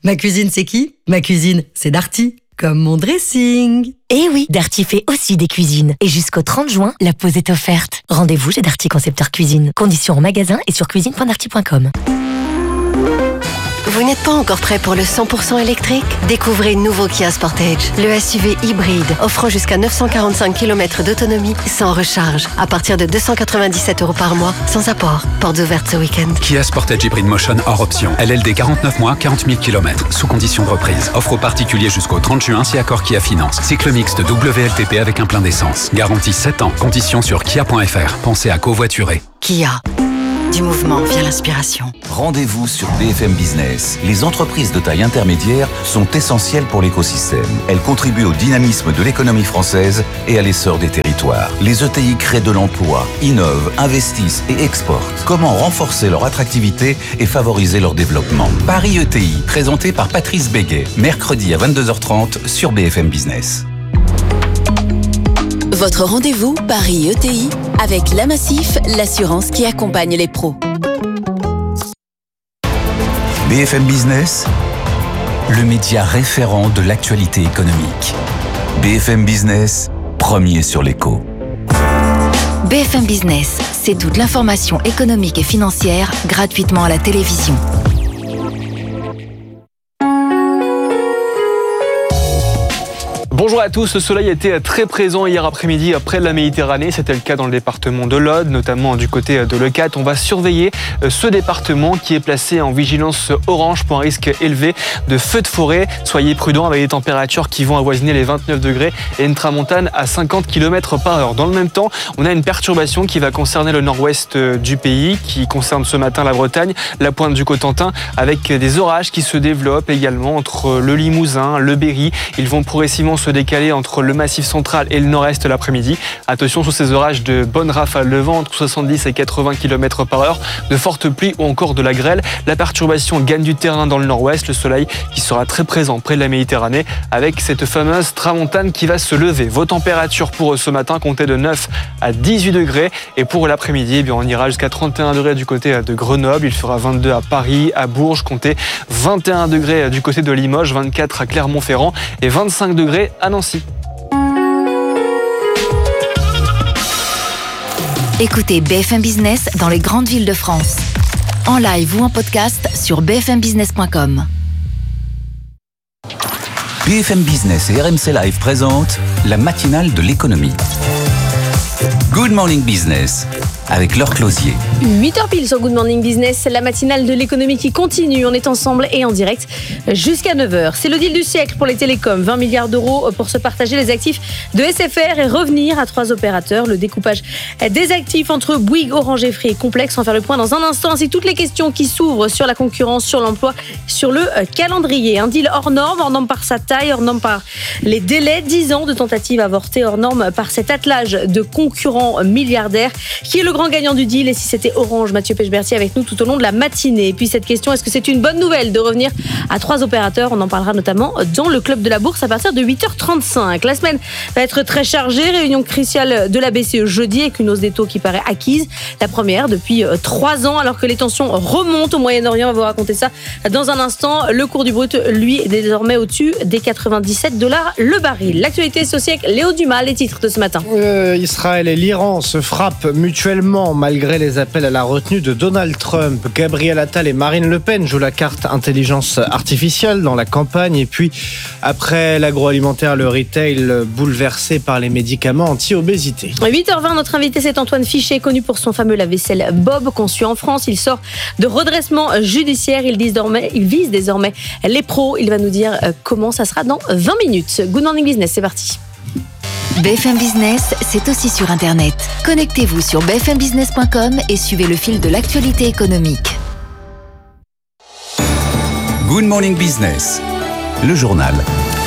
Ma cuisine, c'est qui? Ma cuisine, c'est Darty. Comme mon dressing. Eh oui, Darty fait aussi des cuisines. Et jusqu'au trente juin, la pause est offerte. Rendez-vous chez Darty Concepteur Cuisine. Conditions en magasin et sur cuisine point darty point com. Vous n'êtes pas encore prêt pour le cent pour cent électrique? Découvrez le nouveau Kia Sportage, le S U V hybride, offrant jusqu'à neuf cent quarante-cinq kilomètres d'autonomie sans recharge, à partir de deux cent quatre-vingt-dix-sept euros par mois, sans apport. Portes ouvertes ce week-end. Kia Sportage Hybrid Motion hors option. L L D quarante-neuf mois, quarante mille kilomètres, sous condition de reprise. Offre aux particuliers jusqu'au trente juin si accord Kia Finance. Cycle mixte W L T P avec un plein d'essence. Garantie sept ans. Conditions sur kia point f r. Pensez à covoiturer. Kia. Du mouvement via l'inspiration. Rendez-vous sur B F M Business. Les entreprises de taille intermédiaire sont essentielles pour l'écosystème. Elles contribuent au dynamisme de l'économie française et à l'essor des territoires. Les E T I créent de l'emploi, innovent, investissent et exportent. Comment renforcer leur attractivité et favoriser leur développement? Paris E T I, présenté par Patrice Béguet, mercredi à vingt-deux heures trente sur B F M Business. Votre rendez-vous Paris E T I avec la Massif, l'assurance qui accompagne les pros. B F M Business, le média référent de l'actualité économique. B F M Business, premier sur l'écho. B F M Business, c'est toute l'information économique et financière gratuitement à la télévision. Bonjour à tous, le soleil était très présent hier après-midi près de la Méditerranée. C'était le cas dans le département de l'Aude, notamment du côté de Leucate. On va surveiller ce département qui est placé en vigilance orange pour un risque élevé de feux de forêt. Soyez prudents avec des températures qui vont avoisiner les vingt-neuf degrés et une tramontane à cinquante kilomètres par heure. Dans le même temps, on a une perturbation qui va concerner le nord-ouest du pays, qui concerne ce matin la Bretagne, la pointe du Cotentin, avec des orages qui se développent également entre le Limousin, le Berry. Ils vont progressivement se décaler entre le Massif central et le nord-est l'après-midi. Attention sur ces orages de bonnes rafales de vent entre soixante-dix et quatre-vingts kilomètres par heure, de fortes pluies ou encore de la grêle. La perturbation gagne du terrain dans le nord-ouest, le soleil qui sera très présent près de la Méditerranée avec cette fameuse tramontane qui va se lever. Vos températures pour ce matin comptaient de neuf à dix-huit degrés et pour l'après-midi, eh bien, on ira jusqu'à trente et un degrés du côté de Grenoble. Il fera vingt-deux à Paris, à Bourges, comptez vingt et un degrés du côté de Limoges, vingt-quatre à Clermont-Ferrand et vingt-cinq degrés à Nancy. Écoutez B F M Business dans les grandes villes de France. En live ou en podcast sur b f m business point com. B F M Business et R M C Live présentent la matinale de l'économie. Good Morning Business avec Laure Closier. huit heures pile sur Good Morning Business, la matinale de l'économie qui continue. On est ensemble et en direct jusqu'à neuf heures. C'est le deal du siècle pour les télécoms. vingt milliards d'euros pour se partager les actifs de S F R et revenir à trois opérateurs. Le découpage des actifs entre Bouygues, Orange et Free est complexe. On va faire le point dans un instant. Ainsi toutes les questions qui s'ouvrent sur la concurrence, sur l'emploi, sur le calendrier. Un deal hors norme, hors norme par sa taille, hors norme par les délais. dix ans de tentatives avortées, hors norme par cet attelage de concurrents milliardaires. Qui est le grand gagnant du deal? Et si c'était Orange? Mathieu Pechberti avec nous tout au long de la matinée. Et puis cette question, est-ce que c'est une bonne nouvelle de revenir à trois opérateurs? On en parlera notamment dans le club de la bourse à partir de huit heures trente-cinq. La semaine va être très chargée. Réunion cruciale de la B C E jeudi avec une hausse des taux qui paraît acquise. La première depuis trois ans alors que les tensions remontent au Moyen-Orient. On va vous raconter ça dans un instant. Le cours du brut, lui, est désormais au-dessus des quatre-vingt-dix-sept dollars le baril. L'actualité sociale, Léo Dumas, les titres de ce matin. Euh, Israël et l'Iran se frappent mutuellement malgré les appels à la retenue de Donald Trump. Gabriel Attal et Marine Le Pen jouent la carte intelligence artificielle dans la campagne. Et puis, après l'agroalimentaire, le retail bouleversé par les médicaments anti-obésité. À huit heures vingt, notre invité, c'est Antoine Fichet, connu pour son fameux lave-vaisselle Bob, conçu en France. Il sort de redressement judiciaire. Il, désormais, il vise désormais les pros. Il va nous dire comment ça sera dans vingt minutes. Good Morning Business, c'est parti. B F M Business, c'est aussi sur Internet. Connectez-vous sur b f m business point com et suivez le fil de l'actualité économique. Good Morning Business, le journal.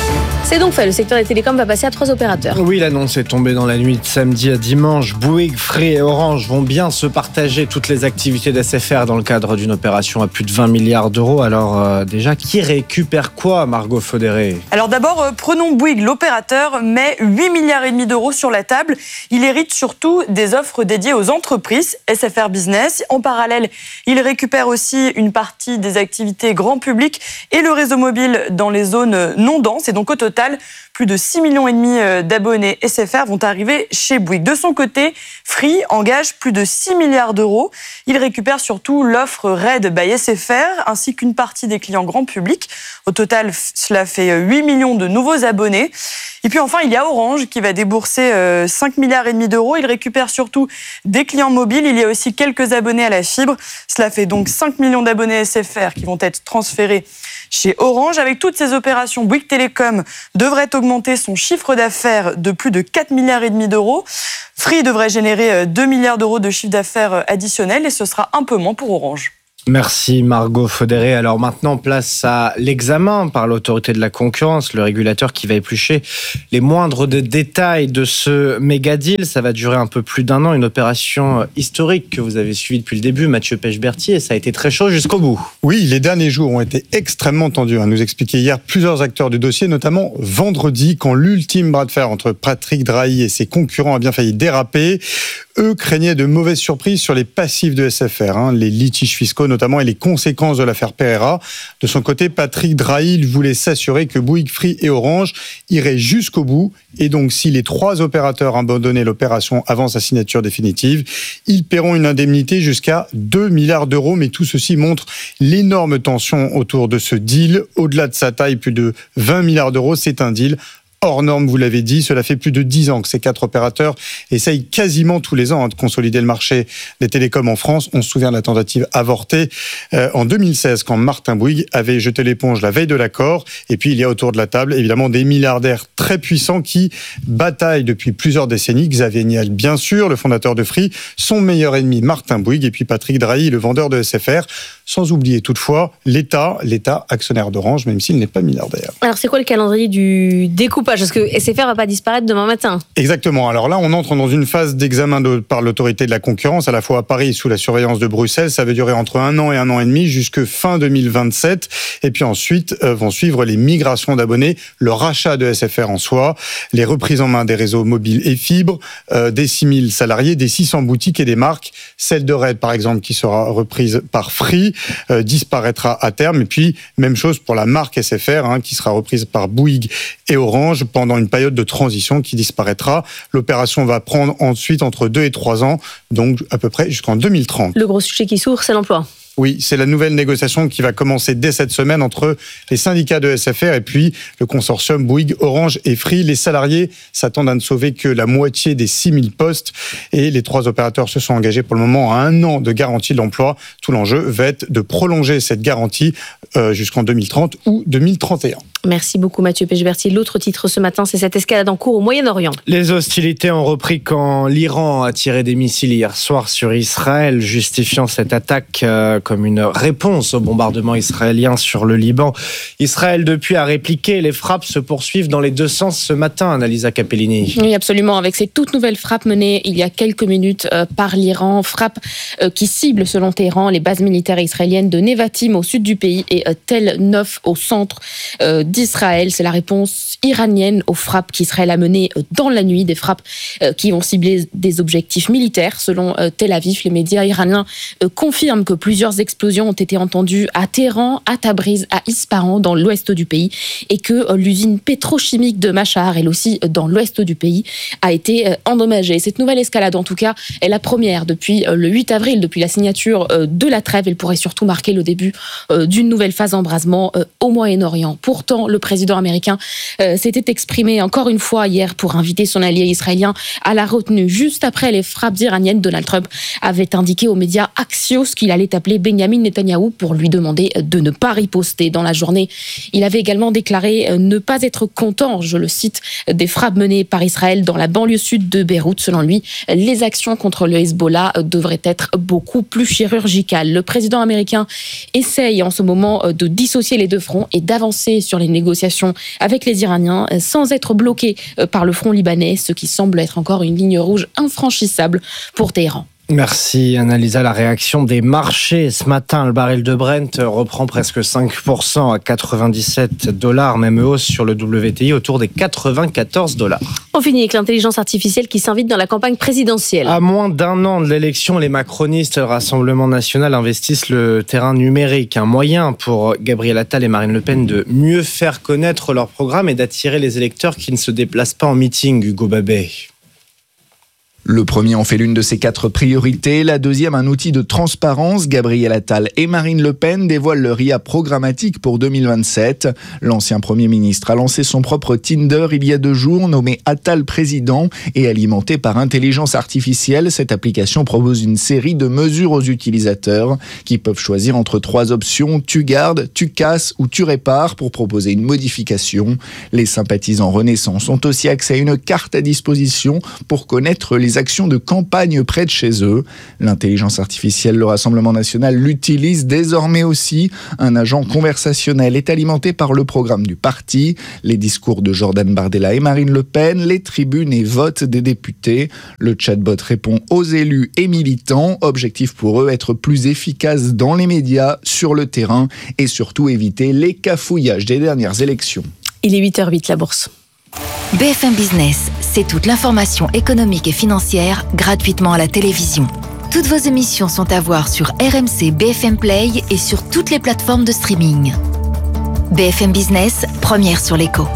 C'est donc fait, le secteur des télécoms va passer à trois opérateurs. Oui, l'annonce est tombée dans la nuit de samedi à dimanche. Bouygues, Free et Orange vont bien se partager toutes les activités d'S F R dans le cadre d'une opération à plus de vingt milliards d'euros. Alors euh, déjà, qui récupère quoi, Margot Faudéré ? Alors d'abord, euh, prenons Bouygues, l'opérateur met huit milliards et demi d'euros sur la table. Il hérite surtout des offres dédiées aux entreprises, S F R Business. En parallèle, il récupère aussi une partie des activités grand public et le réseau mobile dans les zones non denses. Et donc au total, plus de six millions et demi d'abonnés S F R vont arriver chez Bouygues. De son côté, Free engage plus de six milliards d'euros. Il récupère surtout l'offre Red by S F R ainsi qu'une partie des clients grand public. Au total, cela fait huit millions de nouveaux abonnés. Et puis enfin, il y a Orange qui va débourser cinq milliards et demi d'euros. Il récupère surtout des clients mobiles. Il y a aussi quelques abonnés à la fibre. Cela fait donc cinq millions d'abonnés S F R qui vont être transférés chez Orange. Avec toutes ces opérations, Bouygues Télécom devrait augmenter son chiffre d'affaires de plus de quatre milliards et demi d'euros. Free devrait générer deux milliards d'euros de chiffre d'affaires additionnel et ce sera un peu moins pour Orange. Merci Margot Faudéré. Alors maintenant, place à l'examen par l'autorité de la concurrence, le régulateur qui va éplucher les moindres de détails de ce méga deal. Ça va durer un peu plus d'un an, une opération historique que vous avez suivie depuis le début, Mathieu Pechberti, et ça a été très chaud jusqu'au bout. Oui, les derniers jours ont été extrêmement tendus. Nous expliquait hier plusieurs acteurs du dossier, notamment vendredi, quand l'ultime bras de fer entre Patrick Drahi et ses concurrents a bien failli déraper. Eux craignaient de mauvaises surprises sur les passifs de S F R, hein, les litiges fiscaux notamment et les conséquences de l'affaire Pereira. De son côté, Patrick Drahi voulait s'assurer que Bouygues, Free et Orange iraient jusqu'au bout. Et donc, si les trois opérateurs abandonnaient l'opération avant sa signature définitive, ils paieront une indemnité jusqu'à deux milliards d'euros. Mais tout ceci montre l'énorme tension autour de ce deal. Au-delà de sa taille, plus de vingt milliards d'euros, c'est un deal hors norme, vous l'avez dit. Cela fait plus de dix ans que ces quatre opérateurs essayent quasiment tous les ans hein, de consolider le marché des télécoms en France. On se souvient de la tentative avortée euh, en deux mille seize quand Martin Bouygues avait jeté l'éponge la veille de l'accord. Et puis il y a autour de la table évidemment des milliardaires très puissants qui bataillent depuis plusieurs décennies. Xavier Niel, bien sûr, le fondateur de Free, son meilleur ennemi Martin Bouygues et puis Patrick Drahi, le vendeur de S F R. Sans oublier toutefois l'État, l'État actionnaire d'Orange, même s'il n'est pas milliardaire. Alors c'est quoi le calendrier du découpage ? Parce que S F R ne va pas disparaître demain matin. Exactement. Alors là, on entre dans une phase d'examen de, par l'autorité de la concurrence, à la fois à Paris sous la surveillance de Bruxelles. Ça va durer entre un an et un an et demi, jusque fin deux mille vingt-sept. Et puis ensuite euh, vont suivre les migrations d'abonnés, le rachat de S F R en soi, les reprises en main des réseaux mobiles et fibres, euh, des six mille salariés, des six cents boutiques et des marques. Celle de Red, par exemple, qui sera reprise par Free, euh, disparaîtra à terme. Et puis, même chose pour la marque S F R, hein, qui sera reprise par Bouygues et Orange pendant une période de transition qui disparaîtra. L'opération va prendre ensuite entre deux et trois ans, donc à peu près jusqu'en deux mille trente. Le gros sujet qui s'ouvre, c'est l'emploi. Oui, c'est la nouvelle négociation qui va commencer dès cette semaine entre les syndicats de S F R et puis le consortium Bouygues, Orange et Free. Les salariés s'attendent à ne sauver que la moitié des six mille postes et les trois opérateurs se sont engagés pour le moment à un an de garantie de l'emploi. Tout l'enjeu va être de prolonger cette garantie euh, jusqu'en deux mille trente ou deux mille trente et un. Merci beaucoup Mathieu Pechberti. L'autre titre ce matin, c'est cette escalade en cours au Moyen-Orient. Les hostilités ont repris quand l'Iran a tiré des missiles hier soir sur Israël, justifiant cette attaque euh, comme une réponse au bombardement israélien sur le Liban. Israël, depuis, a répliqué. Les frappes se poursuivent dans les deux sens ce matin, Annalisa Capellini. Oui, absolument. Avec ces toutes nouvelles frappes menées il y a quelques minutes euh, par l'Iran, frappes euh, qui ciblent, selon Téhéran, les bases militaires israéliennes de Nevatim au sud du pays et euh, Tel Nof au centre euh, d'Israël. C'est la réponse iranienne aux frappes qu'Israël a menées euh, dans la nuit, des frappes euh, qui vont cibler des objectifs militaires. Selon euh, Tel Aviv, les médias iraniens euh, confirment que plusieurs explosions ont été entendues à Téhéran, à Tabriz, à Ispahan, dans l'ouest du pays, et que euh, l'usine pétrochimique de Machar, elle aussi euh, dans l'ouest du pays, a été euh, endommagée. Cette nouvelle escalade, en tout cas, est la première depuis euh, le huit avril, depuis la signature euh, de la trêve. Elle pourrait surtout marquer le début euh, d'une nouvelle phase d'embrasement euh, au Moyen-Orient. Pourtant, le président américain euh, s'était exprimé encore une fois hier pour inviter son allié israélien à la retenue. Juste après les frappes iraniennes, Donald Trump avait indiqué aux médias Axios qu'il allait appeler Benjamin Netanyahou pour lui demander de ne pas riposter. Dans la journée, il avait également déclaré ne pas être content, je le cite, des frappes menées par Israël dans la banlieue sud de Beyrouth. Selon lui, les actions contre le Hezbollah devraient être beaucoup plus chirurgicales. Le président américain essaye en ce moment de dissocier les deux fronts et d'avancer sur les les négociations avec les Iraniens sans être bloqué par le front libanais, ce qui semble être encore une ligne rouge infranchissable pour Téhéran. Merci Annalisa. La réaction des marchés ce matin, le baril de Brent reprend presque cinq pour cent à quatre-vingt-dix-sept dollars, même hausse sur le W T I autour des quatre-vingt-quatorze dollars. On finit avec l'intelligence artificielle qui s'invite dans la campagne présidentielle. À moins d'un an de l'élection, les macronistes et le Rassemblement national investissent le terrain numérique. Un moyen pour Gabriel Attal et Marine Le Pen de mieux faire connaître leur programme et d'attirer les électeurs qui ne se déplacent pas en meeting, Hugo Babet. Le premier en fait l'une de ses quatre priorités, la deuxième un outil de transparence. Gabriel Attal et Marine Le Pen dévoilent leur I A programmatique pour deux mille vingt-sept. L'ancien Premier ministre a lancé son propre Tinder il y a deux jours, nommé Attal Président et alimenté par intelligence artificielle. Cette application propose une série de mesures aux utilisateurs qui peuvent choisir entre trois options, tu gardes, tu casses ou tu répares pour proposer une modification. Les sympathisants Renaissance ont aussi accès à une carte à disposition pour connaître les actions de campagne près de chez eux. L'intelligence artificielle, le Rassemblement national l'utilise désormais aussi. Un agent conversationnel est alimenté par le programme du parti, les discours de Jordan Bardella et Marine Le Pen, les tribunes et votes des députés. Le chatbot répond aux élus et militants. Objectif pour eux, être plus efficace dans les médias, sur le terrain et surtout éviter les cafouillages des dernières élections. Il est huit heures huit, la bourse. B F M Business, c'est toute l'information économique et financière gratuitement à la télévision. Toutes vos émissions sont à voir sur R M C B F M Play et sur toutes les plateformes de streaming. B F M Business, première sur l'écho.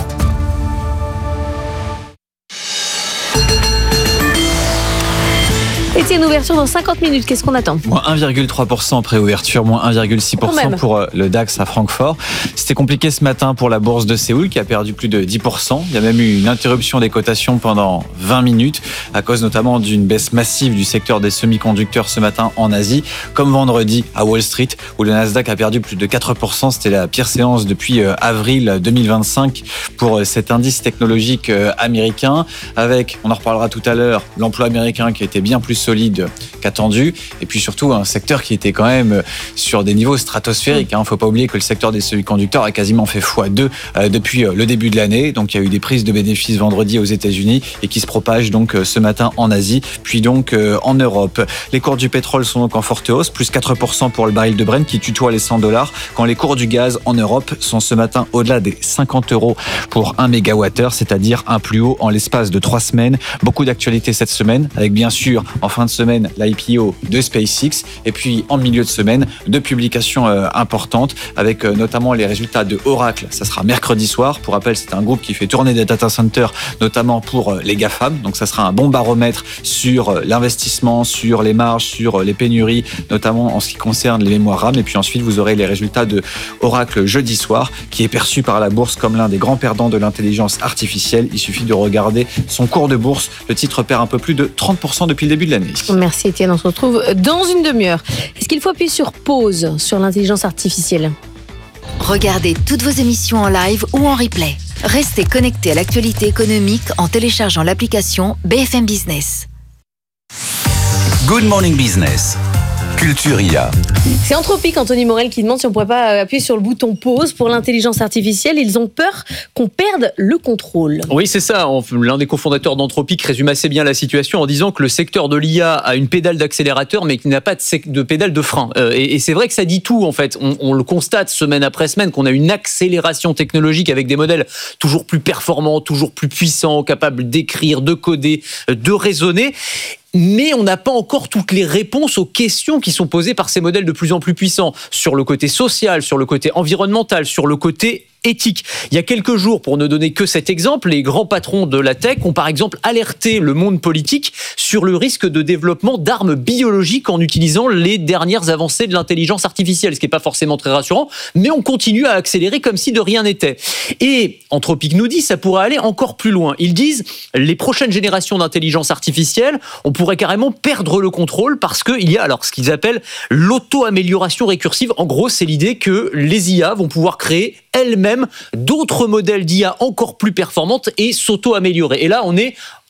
Et c'est une ouverture dans cinquante minutes, qu'est-ce qu'on attend ? Moins un virgule trois pour cent pré-ouverture, moins un virgule six pour cent pour le DAX à Francfort. C'était compliqué ce matin pour la bourse de Séoul qui a perdu plus de dix pour cent. Il y a même eu une interruption des cotations pendant vingt minutes à cause notamment d'une baisse massive du secteur des semi-conducteurs ce matin en Asie, comme vendredi à Wall Street où le Nasdaq a perdu plus de quatre pour cent. C'était la pire séance depuis avril deux mille vingt-cinq pour cet indice technologique américain avec, on en reparlera tout à l'heure, l'emploi américain qui était bien plus solide qu'attendu et puis surtout un secteur qui était quand même sur des niveaux stratosphériques. Il ne faut pas oublier que le secteur des semi-conducteurs a quasiment fait fois deux depuis le début de l'année. Donc il y a eu des prises de bénéfices vendredi aux États-Unis et qui se propagent donc ce matin en Asie, puis donc en Europe. Les cours du pétrole sont donc en forte hausse, plus quatre pour cent pour le baril de Brent qui tutoie les cent dollars, quand les cours du gaz en Europe sont ce matin au-delà des cinquante euros pour un mégawattheure, c'est-à-dire un plus haut en l'espace de trois semaines. Beaucoup d'actualités cette semaine, avec bien sûr en fin de semaine l'I P O de SpaceX et puis en milieu de semaine deux publications euh, importantes avec euh, notamment les résultats de Oracle. Ça sera mercredi soir. Pour rappel, c'est un groupe qui fait tourner des data centers notamment pour euh, les GAFAM. Donc ça sera un bon baromètre sur euh, l'investissement, sur les marges, sur euh, les pénuries, notamment en ce qui concerne les mémoires RAM. Et puis ensuite, vous aurez les résultats de Oracle jeudi soir qui est perçu par la bourse comme l'un des grands perdants de l'intelligence artificielle. Il suffit de regarder son cours de bourse. Le titre perd un peu plus de trente pour cent depuis le début de l'année. Merci Étienne, on se retrouve dans une demi-heure. Est-ce qu'il faut appuyer sur pause sur l'intelligence artificielle ? Regardez toutes vos émissions en live ou en replay. Restez connectés à l'actualité économique en téléchargeant l'application B F M Business. Good Morning Business. Culture I A. C'est Anthropic, Anthony Morel, qui demande si on ne pourrait pas appuyer sur le bouton pause pour l'intelligence artificielle. Ils ont peur qu'on perde le contrôle. Oui, c'est ça. L'un des cofondateurs d'Anthropic résume assez bien la situation en disant que le secteur de l'I A a une pédale d'accélérateur, mais qu'il n'a pas de, de pédale de frein. Euh, et, et c'est vrai que ça dit tout, en fait. On, on le constate semaine après semaine qu'on a une accélération technologique avec des modèles toujours plus performants, toujours plus puissants, capables d'écrire, de coder, de raisonner. Mais on n'a pas encore toutes les réponses aux questions qui sont posées par ces modèles de plus en plus puissants sur le côté social, sur le côté environnemental, sur le côté éthique. Il y a quelques jours, pour ne donner que cet exemple, les grands patrons de la tech ont par exemple alerté le monde politique sur le risque de développement d'armes biologiques en utilisant les dernières avancées de l'intelligence artificielle, ce qui n'est pas forcément très rassurant, mais on continue à accélérer comme si de rien n'était. Et Anthropic nous dit, ça pourrait aller encore plus loin. Ils disent, les prochaines générations d'intelligence artificielle, on pourrait carrément perdre le contrôle parce qu'il y a alors ce qu'ils appellent l'auto-amélioration récursive. En gros, c'est l'idée que les I A vont pouvoir créer elles-mêmes d'autres modèles d'I A encore plus performantes et s'auto-améliorer. Et là, on est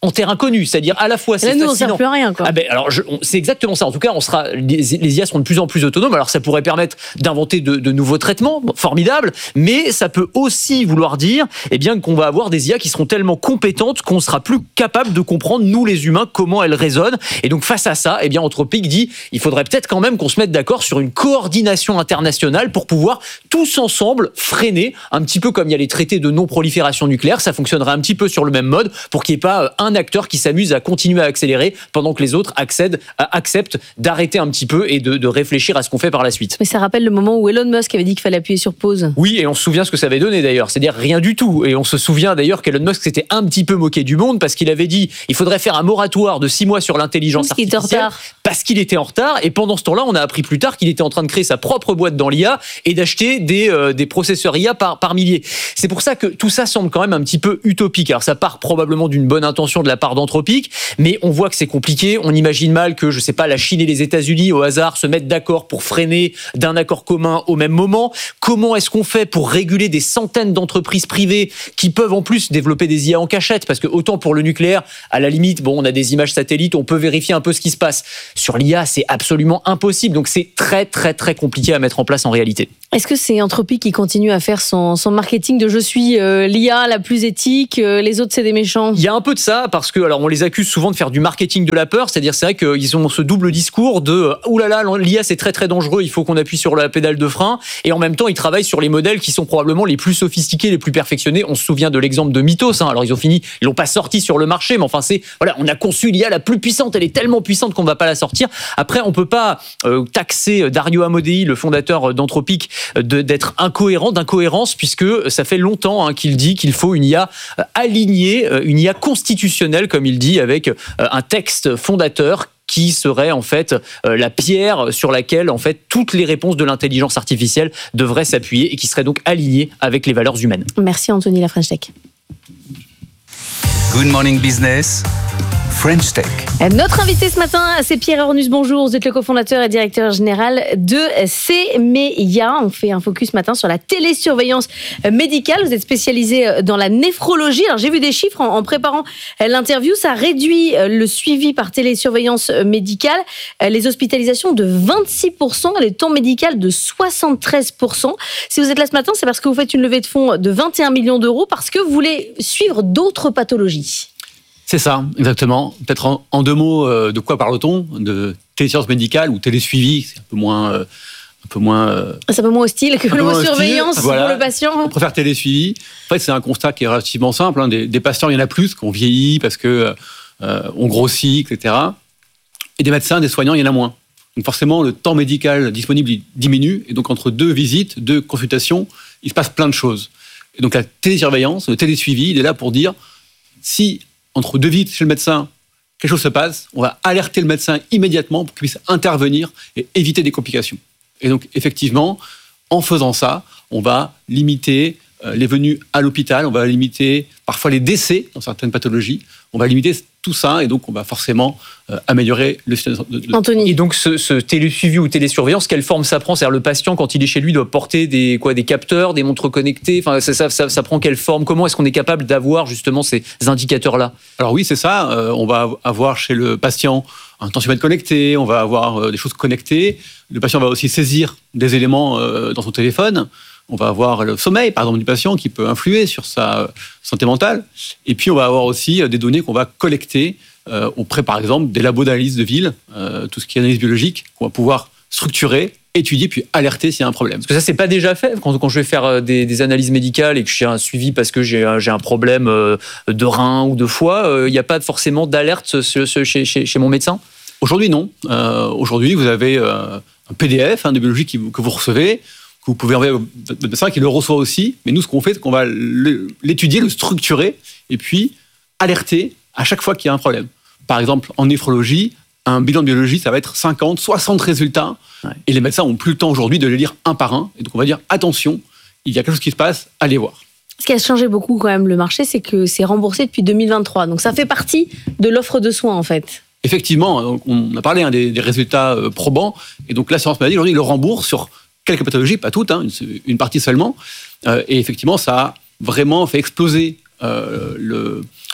en terrain connu, c'est-à-dire à la fois c'est là, nous, fascinant. on ne sert plus à rien, quoi. Ah ben, alors, je, on, c'est exactement ça. En tout cas, on sera, les, les I A seront de plus en plus autonomes. Alors, ça pourrait permettre d'inventer de, de nouveaux traitements, bon, formidables, mais ça peut aussi vouloir dire, eh bien, qu'on va avoir des I A qui seront tellement compétentes qu'on sera plus capable de comprendre, nous les humains, comment elles raisonnent. Et donc, face à ça, eh bien, Anthropic dit, il faudrait peut-être quand même qu'on se mette d'accord sur une coordination internationale pour pouvoir tous ensemble freiner, un petit peu comme il y a les traités de non-prolifération nucléaire. Ça fonctionnerait un petit peu sur le même mode pour qu'il n'y ait pas un acteur qui s'amuse à continuer à accélérer pendant que les autres accèdent, acceptent d'arrêter un petit peu et de, de réfléchir à ce qu'on fait par la suite. Mais ça rappelle le moment où Elon Musk avait dit qu'il fallait appuyer sur pause. Oui, et on se souvient ce que ça avait donné d'ailleurs, c'est-à-dire rien du tout. Et on se souvient d'ailleurs qu'Elon Musk s'était un petit peu moqué du monde parce qu'il avait dit il faudrait faire un moratoire de six mois sur l'intelligence parce qu'il artificielle. Était en retard. Parce qu'il était en retard. Et pendant ce temps-là, on a appris plus tard qu'il était en train de créer sa propre boîte dans l'I A et d'acheter des, euh, des processeurs I A par, par milliers. C'est pour ça que tout ça semble quand même un petit peu utopique. Alors ça part probablement d'une bonne intention de la part d'Anthropic, mais on voit que c'est compliqué. On imagine mal que, je sais pas, la Chine et les États-Unis, au hasard, se mettent d'accord pour freiner d'un accord commun au même moment. Comment est-ce qu'on fait pour réguler des centaines d'entreprises privées qui peuvent en plus développer des I A en cachette? Parce que autant pour le nucléaire, à la limite, bon, on a des images satellites, on peut vérifier un peu ce qui se passe. Sur l'I A, c'est absolument impossible. Donc c'est très, très, très compliqué à mettre en place en réalité. Est-ce que c'est Anthropic qui continue à faire son, son marketing de je suis euh, l'I A la plus éthique, euh, les autres c'est des méchants? Il y a un peu de ça parce que alors on les accuse souvent de faire du marketing de la peur, c'est-à-dire c'est vrai qu'ils ont ce double discours de oulala, l'I A c'est très très dangereux, il faut qu'on appuie sur la pédale de frein, et en même temps ils travaillent sur les modèles qui sont probablement les plus sophistiqués, les plus perfectionnés. On se souvient de l'exemple de Mythos, hein. Alors ils ont fini, ils l'ont pas sorti sur le marché, mais enfin c'est voilà, on a conçu l'I A la plus puissante, elle est tellement puissante qu'on ne va pas la sortir. Après on peut pas euh, taxer Dario Amodei, le fondateur d'Anthropic, de, d'être incohérent, d'incohérence, puisque ça fait longtemps hein, qu'il dit qu'il faut une I A alignée, une I A constitutionnelle, comme il dit, avec un texte fondateur qui serait en fait la pierre sur laquelle en fait toutes les réponses de l'intelligence artificielle devraient s'appuyer et qui serait donc alignée avec les valeurs humaines. Merci Anthony, la French Tech. Good Morning Business, French Tech. Notre invité ce matin, c'est Pierre Ornus. Bonjour, vous êtes le cofondateur et directeur général de CMEIA. On fait un focus ce matin sur la télésurveillance médicale. Vous êtes spécialisé dans la néphrologie. Alors, j'ai vu des chiffres en préparant l'interview. Ça réduit le suivi par télésurveillance médicale, les hospitalisations de vingt-six pour cent et les temps médicaux de soixante-treize pour cent. Si vous êtes là ce matin, c'est parce que vous faites une levée de fonds de vingt et un millions d'euros parce que vous voulez suivre d'autres pathologies. C'est ça, exactement. Peut-être en, en deux mots, euh, de quoi parle-t-on? De télésurveillance médicale ou télésuivi, c'est un peu moins... Euh, un peu moins euh, c'est un peu moins hostile que le mot surveillance voilà. pour le patient. On préfère télésuivi. En fait, c'est un constat qui est relativement simple. Hein. Des, des patients, il y en a plus, qu'on vieillit parce que euh, on grossit, et cetera. Et des médecins, des soignants, il y en a moins. Donc forcément, le temps médical disponible il diminue. Et donc, entre deux visites, deux consultations, il se passe plein de choses. Et donc, la télésurveillance, le télésuivi, il est là pour dire si... entre deux visites chez le médecin, quelque chose se passe, on va alerter le médecin immédiatement pour qu'il puisse intervenir et éviter des complications. Et donc, effectivement, en faisant ça, on va limiter les venues à l'hôpital, on va limiter parfois les décès dans certaines pathologies, on va limiter tout ça et donc on va forcément euh, améliorer le système de, de... Anthony. Et donc ce, ce télésuivi ou télésurveillance, quelle forme ça prend? C'est-à-dire le patient quand il est chez lui doit porter des quoi, des capteurs, des montres connectées. Enfin ça, ça, ça, ça prend quelle forme? Comment est-ce qu'on est capable d'avoir justement ces indicateurs-là? Alors oui, c'est ça. Euh, on va avoir chez le patient un tensiomètre connecté, on va avoir euh, des choses connectées. Le patient va aussi saisir des éléments euh, dans son téléphone. On va avoir le sommeil, par exemple, du patient qui peut influer sur sa santé mentale. Et puis, on va avoir aussi des données qu'on va collecter euh, auprès, par exemple, des labos d'analyse de ville, euh, tout ce qui est analyse biologique, qu'on va pouvoir structurer, étudier, puis alerter s'il y a un problème. Parce que ça, c'est pas déjà fait. Quand, quand je vais faire des, des analyses médicales et que j'ai un suivi parce que j'ai un, j'ai un problème de rein ou de foie, il euh, n'y a pas forcément d'alerte chez, chez, chez mon médecin? Aujourd'hui, non. Euh, aujourd'hui, vous avez euh, un P D F hein, de biologie qui, que vous recevez, que vous pouvez envoyer votre médecin qui le reçoit aussi. Mais nous, ce qu'on fait, c'est qu'on va l'étudier, le structurer et puis alerter à chaque fois qu'il y a un problème. Par exemple, en néphrologie, un bilan de biologie, ça va être cinquante, soixante résultats. Ouais. Et les médecins n'ont plus le temps aujourd'hui de les lire un par un. Et donc, on va dire, attention, il y a quelque chose qui se passe, allez voir. Ce qui a changé beaucoup quand même le marché, c'est que c'est remboursé depuis deux mille vingt-trois. Donc, ça fait partie de l'offre de soins, en fait. Effectivement, on a parlé hein, des, des résultats euh, probants. Et donc, l'assurance maladie, aujourd'hui, le rembourse sur quelques pathologies, pas toutes, hein, une, une partie seulement. Euh, et effectivement, ça a vraiment fait exploser euh, le,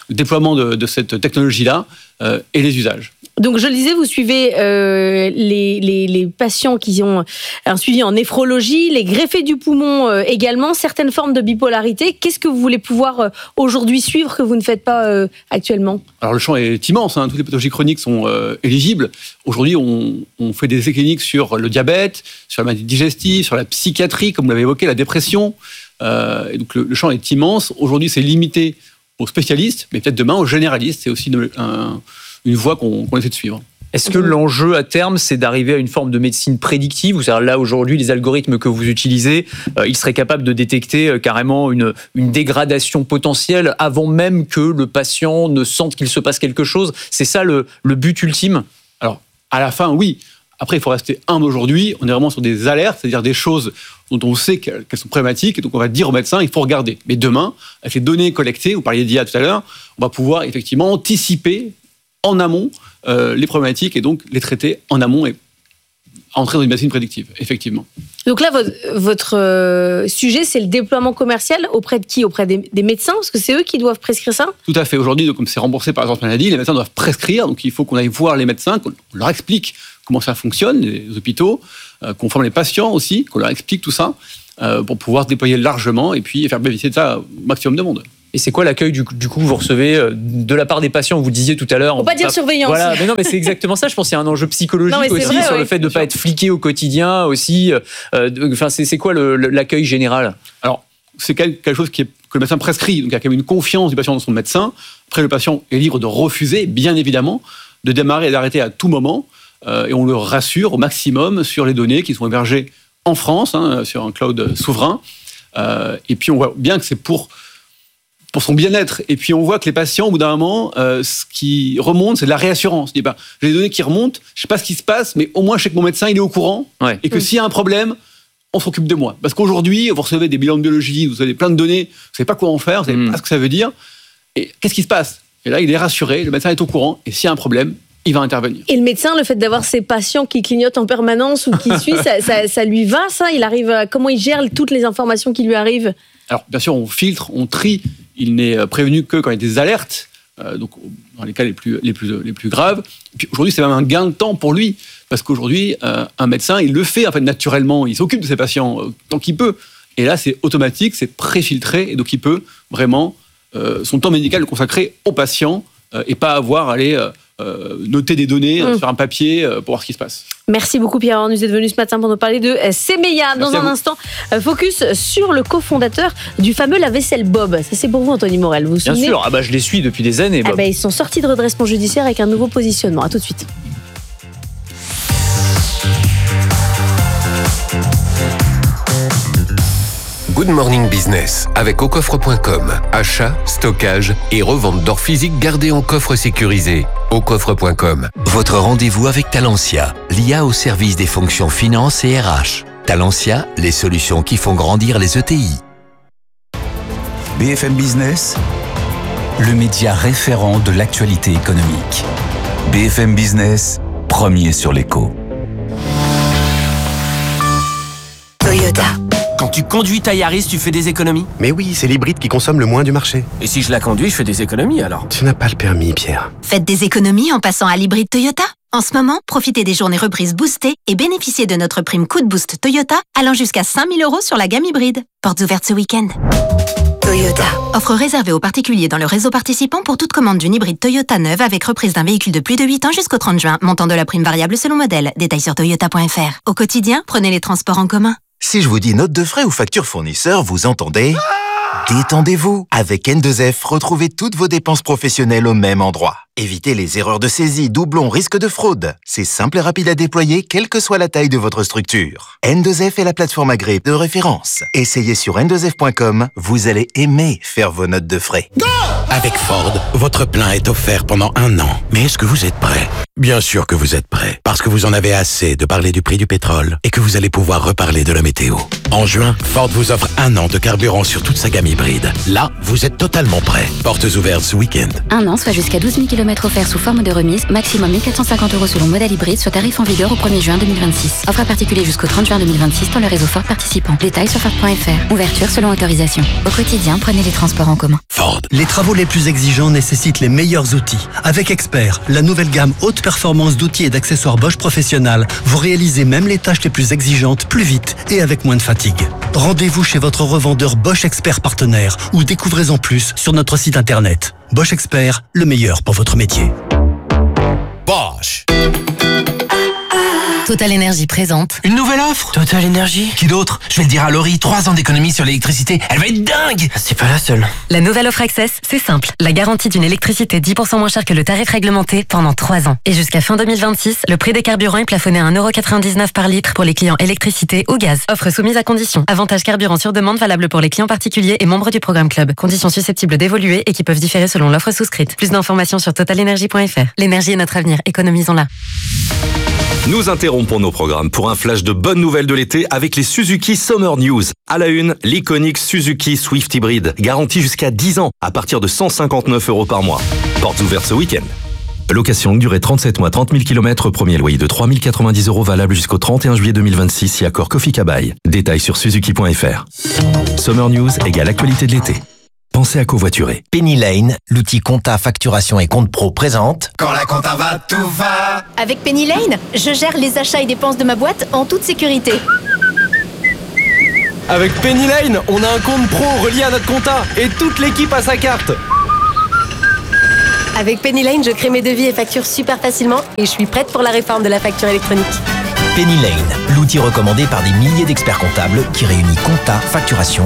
le déploiement de, de cette technologie-là euh, et les usages. Donc, je le disais, vous suivez euh, les, les, les patients qui ont un suivi en néphrologie, les greffés du poumon euh, également, certaines formes de bipolarité. Qu'est-ce que vous voulez pouvoir euh, aujourd'hui suivre que vous ne faites pas euh, actuellement ? Alors, le champ est immense, hein, toutes les pathologies chroniques sont euh, éligibles. Aujourd'hui, on, on fait des essais cliniques sur le diabète, sur la maladie digestive, sur la psychiatrie, comme vous l'avez évoqué, la dépression. Euh, et donc, le, le champ est immense. Aujourd'hui, c'est limité aux spécialistes, mais peut-être demain aux généralistes. C'est aussi une, un, une voie qu'on, qu'on essaie de suivre. Est-ce que l'enjeu à terme, c'est d'arriver à une forme de médecine prédictive, ou c'est-à-dire là aujourd'hui les algorithmes que vous utilisez, euh, ils seraient capables de détecter euh, carrément une, une dégradation potentielle avant même que le patient ne sente qu'il se passe quelque chose ? C'est ça le, le but ultime ? Alors, à la fin, oui. Après, il faut rester humble aujourd'hui. On est vraiment sur des alertes, c'est-à-dire des choses dont on sait qu'elles sont problématiques, et donc on va dire au médecin, il faut regarder. Mais demain, avec les données collectées, vous parliez d'I A tout à l'heure, on va pouvoir effectivement anticiper en amont euh, les problématiques et donc les traiter en amont et entrer dans une médecine prédictive, effectivement. Donc là, votre, votre euh, sujet, c'est le déploiement commercial auprès de qui ? Auprès des, des médecins ? Parce que c'est eux qui doivent prescrire ça ? Tout à fait. Aujourd'hui, comme c'est remboursé par l'assurance maladie, les médecins doivent prescrire. Donc il faut qu'on aille voir les médecins, qu'on leur explique comment ça fonctionne, les hôpitaux, euh, qu'on forme les patients aussi, qu'on leur explique tout ça, euh, pour pouvoir se déployer largement et puis faire bénéficier de ça au maximum de monde. Et c'est quoi l'accueil du, du coup vous recevez de la part des patients ? Vous disiez tout à l'heure. Faut pas dire surveillance. Voilà, mais non, mais c'est exactement ça. Je pense qu'il y a un enjeu psychologique non, aussi vrai, sur oui. le fait de ne pas être fliqué au quotidien aussi. Euh, enfin, c'est, c'est quoi le, l'accueil général ? Alors, c'est quelque chose qui est, que le médecin prescrit. Donc, il y a quand même une confiance du patient dans son médecin. Après, le patient est libre de refuser, bien évidemment, de démarrer et d'arrêter à tout moment. Euh, et on le rassure au maximum sur les données qui sont hébergées en France, hein, sur un cloud souverain. Euh, et puis, on voit bien que c'est pour... pour son bien-être. Et puis, on voit que les patients, au bout d'un moment, euh, ce qui remonte, c'est de la réassurance. Ben, j'ai des données qui remontent, je ne sais pas ce qui se passe, mais au moins, je sais que mon médecin, il est au courant. Ouais. Et que mmh. s'il y a un problème, on s'occupe de moi. Parce qu'aujourd'hui, vous recevez des bilans de biologie, vous avez plein de données, vous ne savez pas quoi en faire, vous ne savez mmh. pas ce que ça veut dire. Et qu'est-ce qui se passe ? Et là, il est rassuré, le médecin est au courant, et s'il y a un problème, il va intervenir. Et le médecin, le fait d'avoir ses patients qui clignotent en permanence ou qui suivent, ça, ça, ça lui va, ça ? Il arrive à, comment il gère toutes les informations qui lui arrivent ? Alors, bien sûr, on filtre, on trie. Il n'est prévenu que quand il y a des alertes, euh, donc dans les cas les plus, les plus, les plus graves. Et puis aujourd'hui, c'est même un gain de temps pour lui, parce qu'aujourd'hui, euh, un médecin, il le fait en fait naturellement, il s'occupe de ses patients euh, tant qu'il peut. Et là, c'est automatique, c'est préfiltré, et donc il peut vraiment euh, son temps médical le consacrer aux patients euh, et pas avoir à aller euh, euh, noter des données mmh. sur un papier euh, pour voir ce qui se passe. Merci beaucoup Pierre Arnaud d'être venu ce matin pour nous parler de Semeya. Dans un instant, focus sur le cofondateur du fameux lave-vaisselle Bob. Ça c'est pour vous Anthony Morel, vous vous Bien souvenez ? sûr, ah bah, je les suis depuis des années. Bob. Ah bah, ils sont sortis de redressement judiciaire avec un nouveau positionnement. A tout de suite. Good Morning Business avec au coffre point com. Achat, stockage et revente d'or physique gardé en coffre sécurisé. au coffre point com. Votre rendez-vous avec Talentia, l'I A au service des fonctions finance et R H. Talentia, les solutions qui font grandir les E T I. B F M Business, le média référent de l'actualité économique. B F M Business, premier sur l'écho. Toyota. Quand tu conduis ta Yaris, tu fais des économies ? Mais oui, c'est l'hybride qui consomme le moins du marché. Et si je la conduis, je fais des économies alors ? Tu n'as pas le permis, Pierre. Faites des économies en passant à l'hybride Toyota. En ce moment, profitez des journées reprises boostées et bénéficiez de notre prime coup de boost Toyota allant jusqu'à cinq mille euros sur la gamme hybride. Portes ouvertes ce week-end. Toyota. Offre réservée aux particuliers dans le réseau participant pour toute commande d'une hybride Toyota neuve avec reprise d'un véhicule de plus de huit ans jusqu'au trente juin. Montant de la prime variable selon modèle. Détails sur toyota point f r. Au quotidien, prenez les transports en commun. Si je vous dis note de frais ou facture fournisseur, vous entendez ? Détendez-vous. Avec N deux F, retrouvez toutes vos dépenses professionnelles au même endroit. Évitez les erreurs de saisie, doublons, risques de fraude. C'est simple et rapide à déployer, quelle que soit la taille de votre structure. N deux F est la plateforme agréée de référence. Essayez sur N deux F point com, vous allez aimer faire vos notes de frais. Go! Avec Ford, votre plein est offert pendant un an. Mais est-ce que vous êtes prêt ? Bien sûr que vous êtes prêt, parce que vous en avez assez de parler du prix du pétrole et que vous allez pouvoir reparler de la météo. En juin, Ford vous offre un an de carburant sur toute sa gamme hybride. Là, vous êtes totalement prêt. Portes ouvertes ce week-end. Un an, soit jusqu'à douze mille kilomètres km offerts sous forme de remise, maximum mille quatre cent cinquante euros selon modèle hybride, soit tarif en vigueur au premier juin deux mille vingt-six. Offre à particulier jusqu'au trente juin deux mille vingt-six dans le réseau Ford participant. Détails sur Ford point F R. Ouverture selon autorisation. Au quotidien, prenez les transports en commun. Ford. Les travaux les plus exigeants nécessitent les meilleurs outils. Avec Expert, la nouvelle gamme haute performance d'outils et d'accessoires Bosch Professionnal, vous réalisez même les tâches les plus exigeantes plus vite et avec moins de fatigue. Rendez-vous chez votre revendeur Bosch Expert partenaire ou découvrez-en plus sur notre site internet. Bosch Expert, le meilleur pour votre métier. Bosch. Total Énergie présente. Une nouvelle offre Total Énergie. Qui d'autre? Je vais le dire à Laurie, trois ans d'économie sur l'électricité. Elle va être dingue. C'est pas la seule. La nouvelle offre Access, c'est simple. La garantie d'une électricité dix pour cent moins chère que le tarif réglementé pendant trois ans. Et jusqu'à fin deux mille vingt-six, le prix des carburants est plafonné à un euro quatre-vingt-dix-neuf par litre pour les clients électricité ou gaz. Offre soumise à conditions. Avantage carburant sur demande valable pour les clients particuliers et membres du programme Club. Conditions susceptibles d'évoluer et qui peuvent différer selon l'offre souscrite. Plus d'informations sur total énergie point F R. L'énergie est notre avenir. Économisons-la. Nous interrompons nos programmes pour un flash de bonnes nouvelles de l'été avec les Suzuki Summer News. À la une, l'iconique Suzuki Swift Hybrid, garantie jusqu'à dix ans à partir de cent cinquante-neuf euros par mois. Portes ouvertes ce week-end. Location longue durée trente-sept mois, trente mille kilomètres, premier loyer de trois mille quatre-vingt-dix euros valable jusqu'au trente et un juillet deux mille vingt-six si accord Kofi Kabai. Détails sur suzuki point F R. Summer News égale actualité de l'été. Pensez à covoiturer. Penny Lane, l'outil compta, facturation et compte pro présente. Quand la compta va, tout va. Avec Penny Lane, je gère les achats et dépenses de ma boîte en toute sécurité. Avec Penny Lane, on a un compte pro relié à notre compta et toute l'équipe a sa carte. Avec Penny Lane, je crée mes devis et factures super facilement et je suis prête pour la réforme de la facture électronique. Penny Lane, l'outil recommandé par des milliers d'experts comptables qui réunit compta, facturation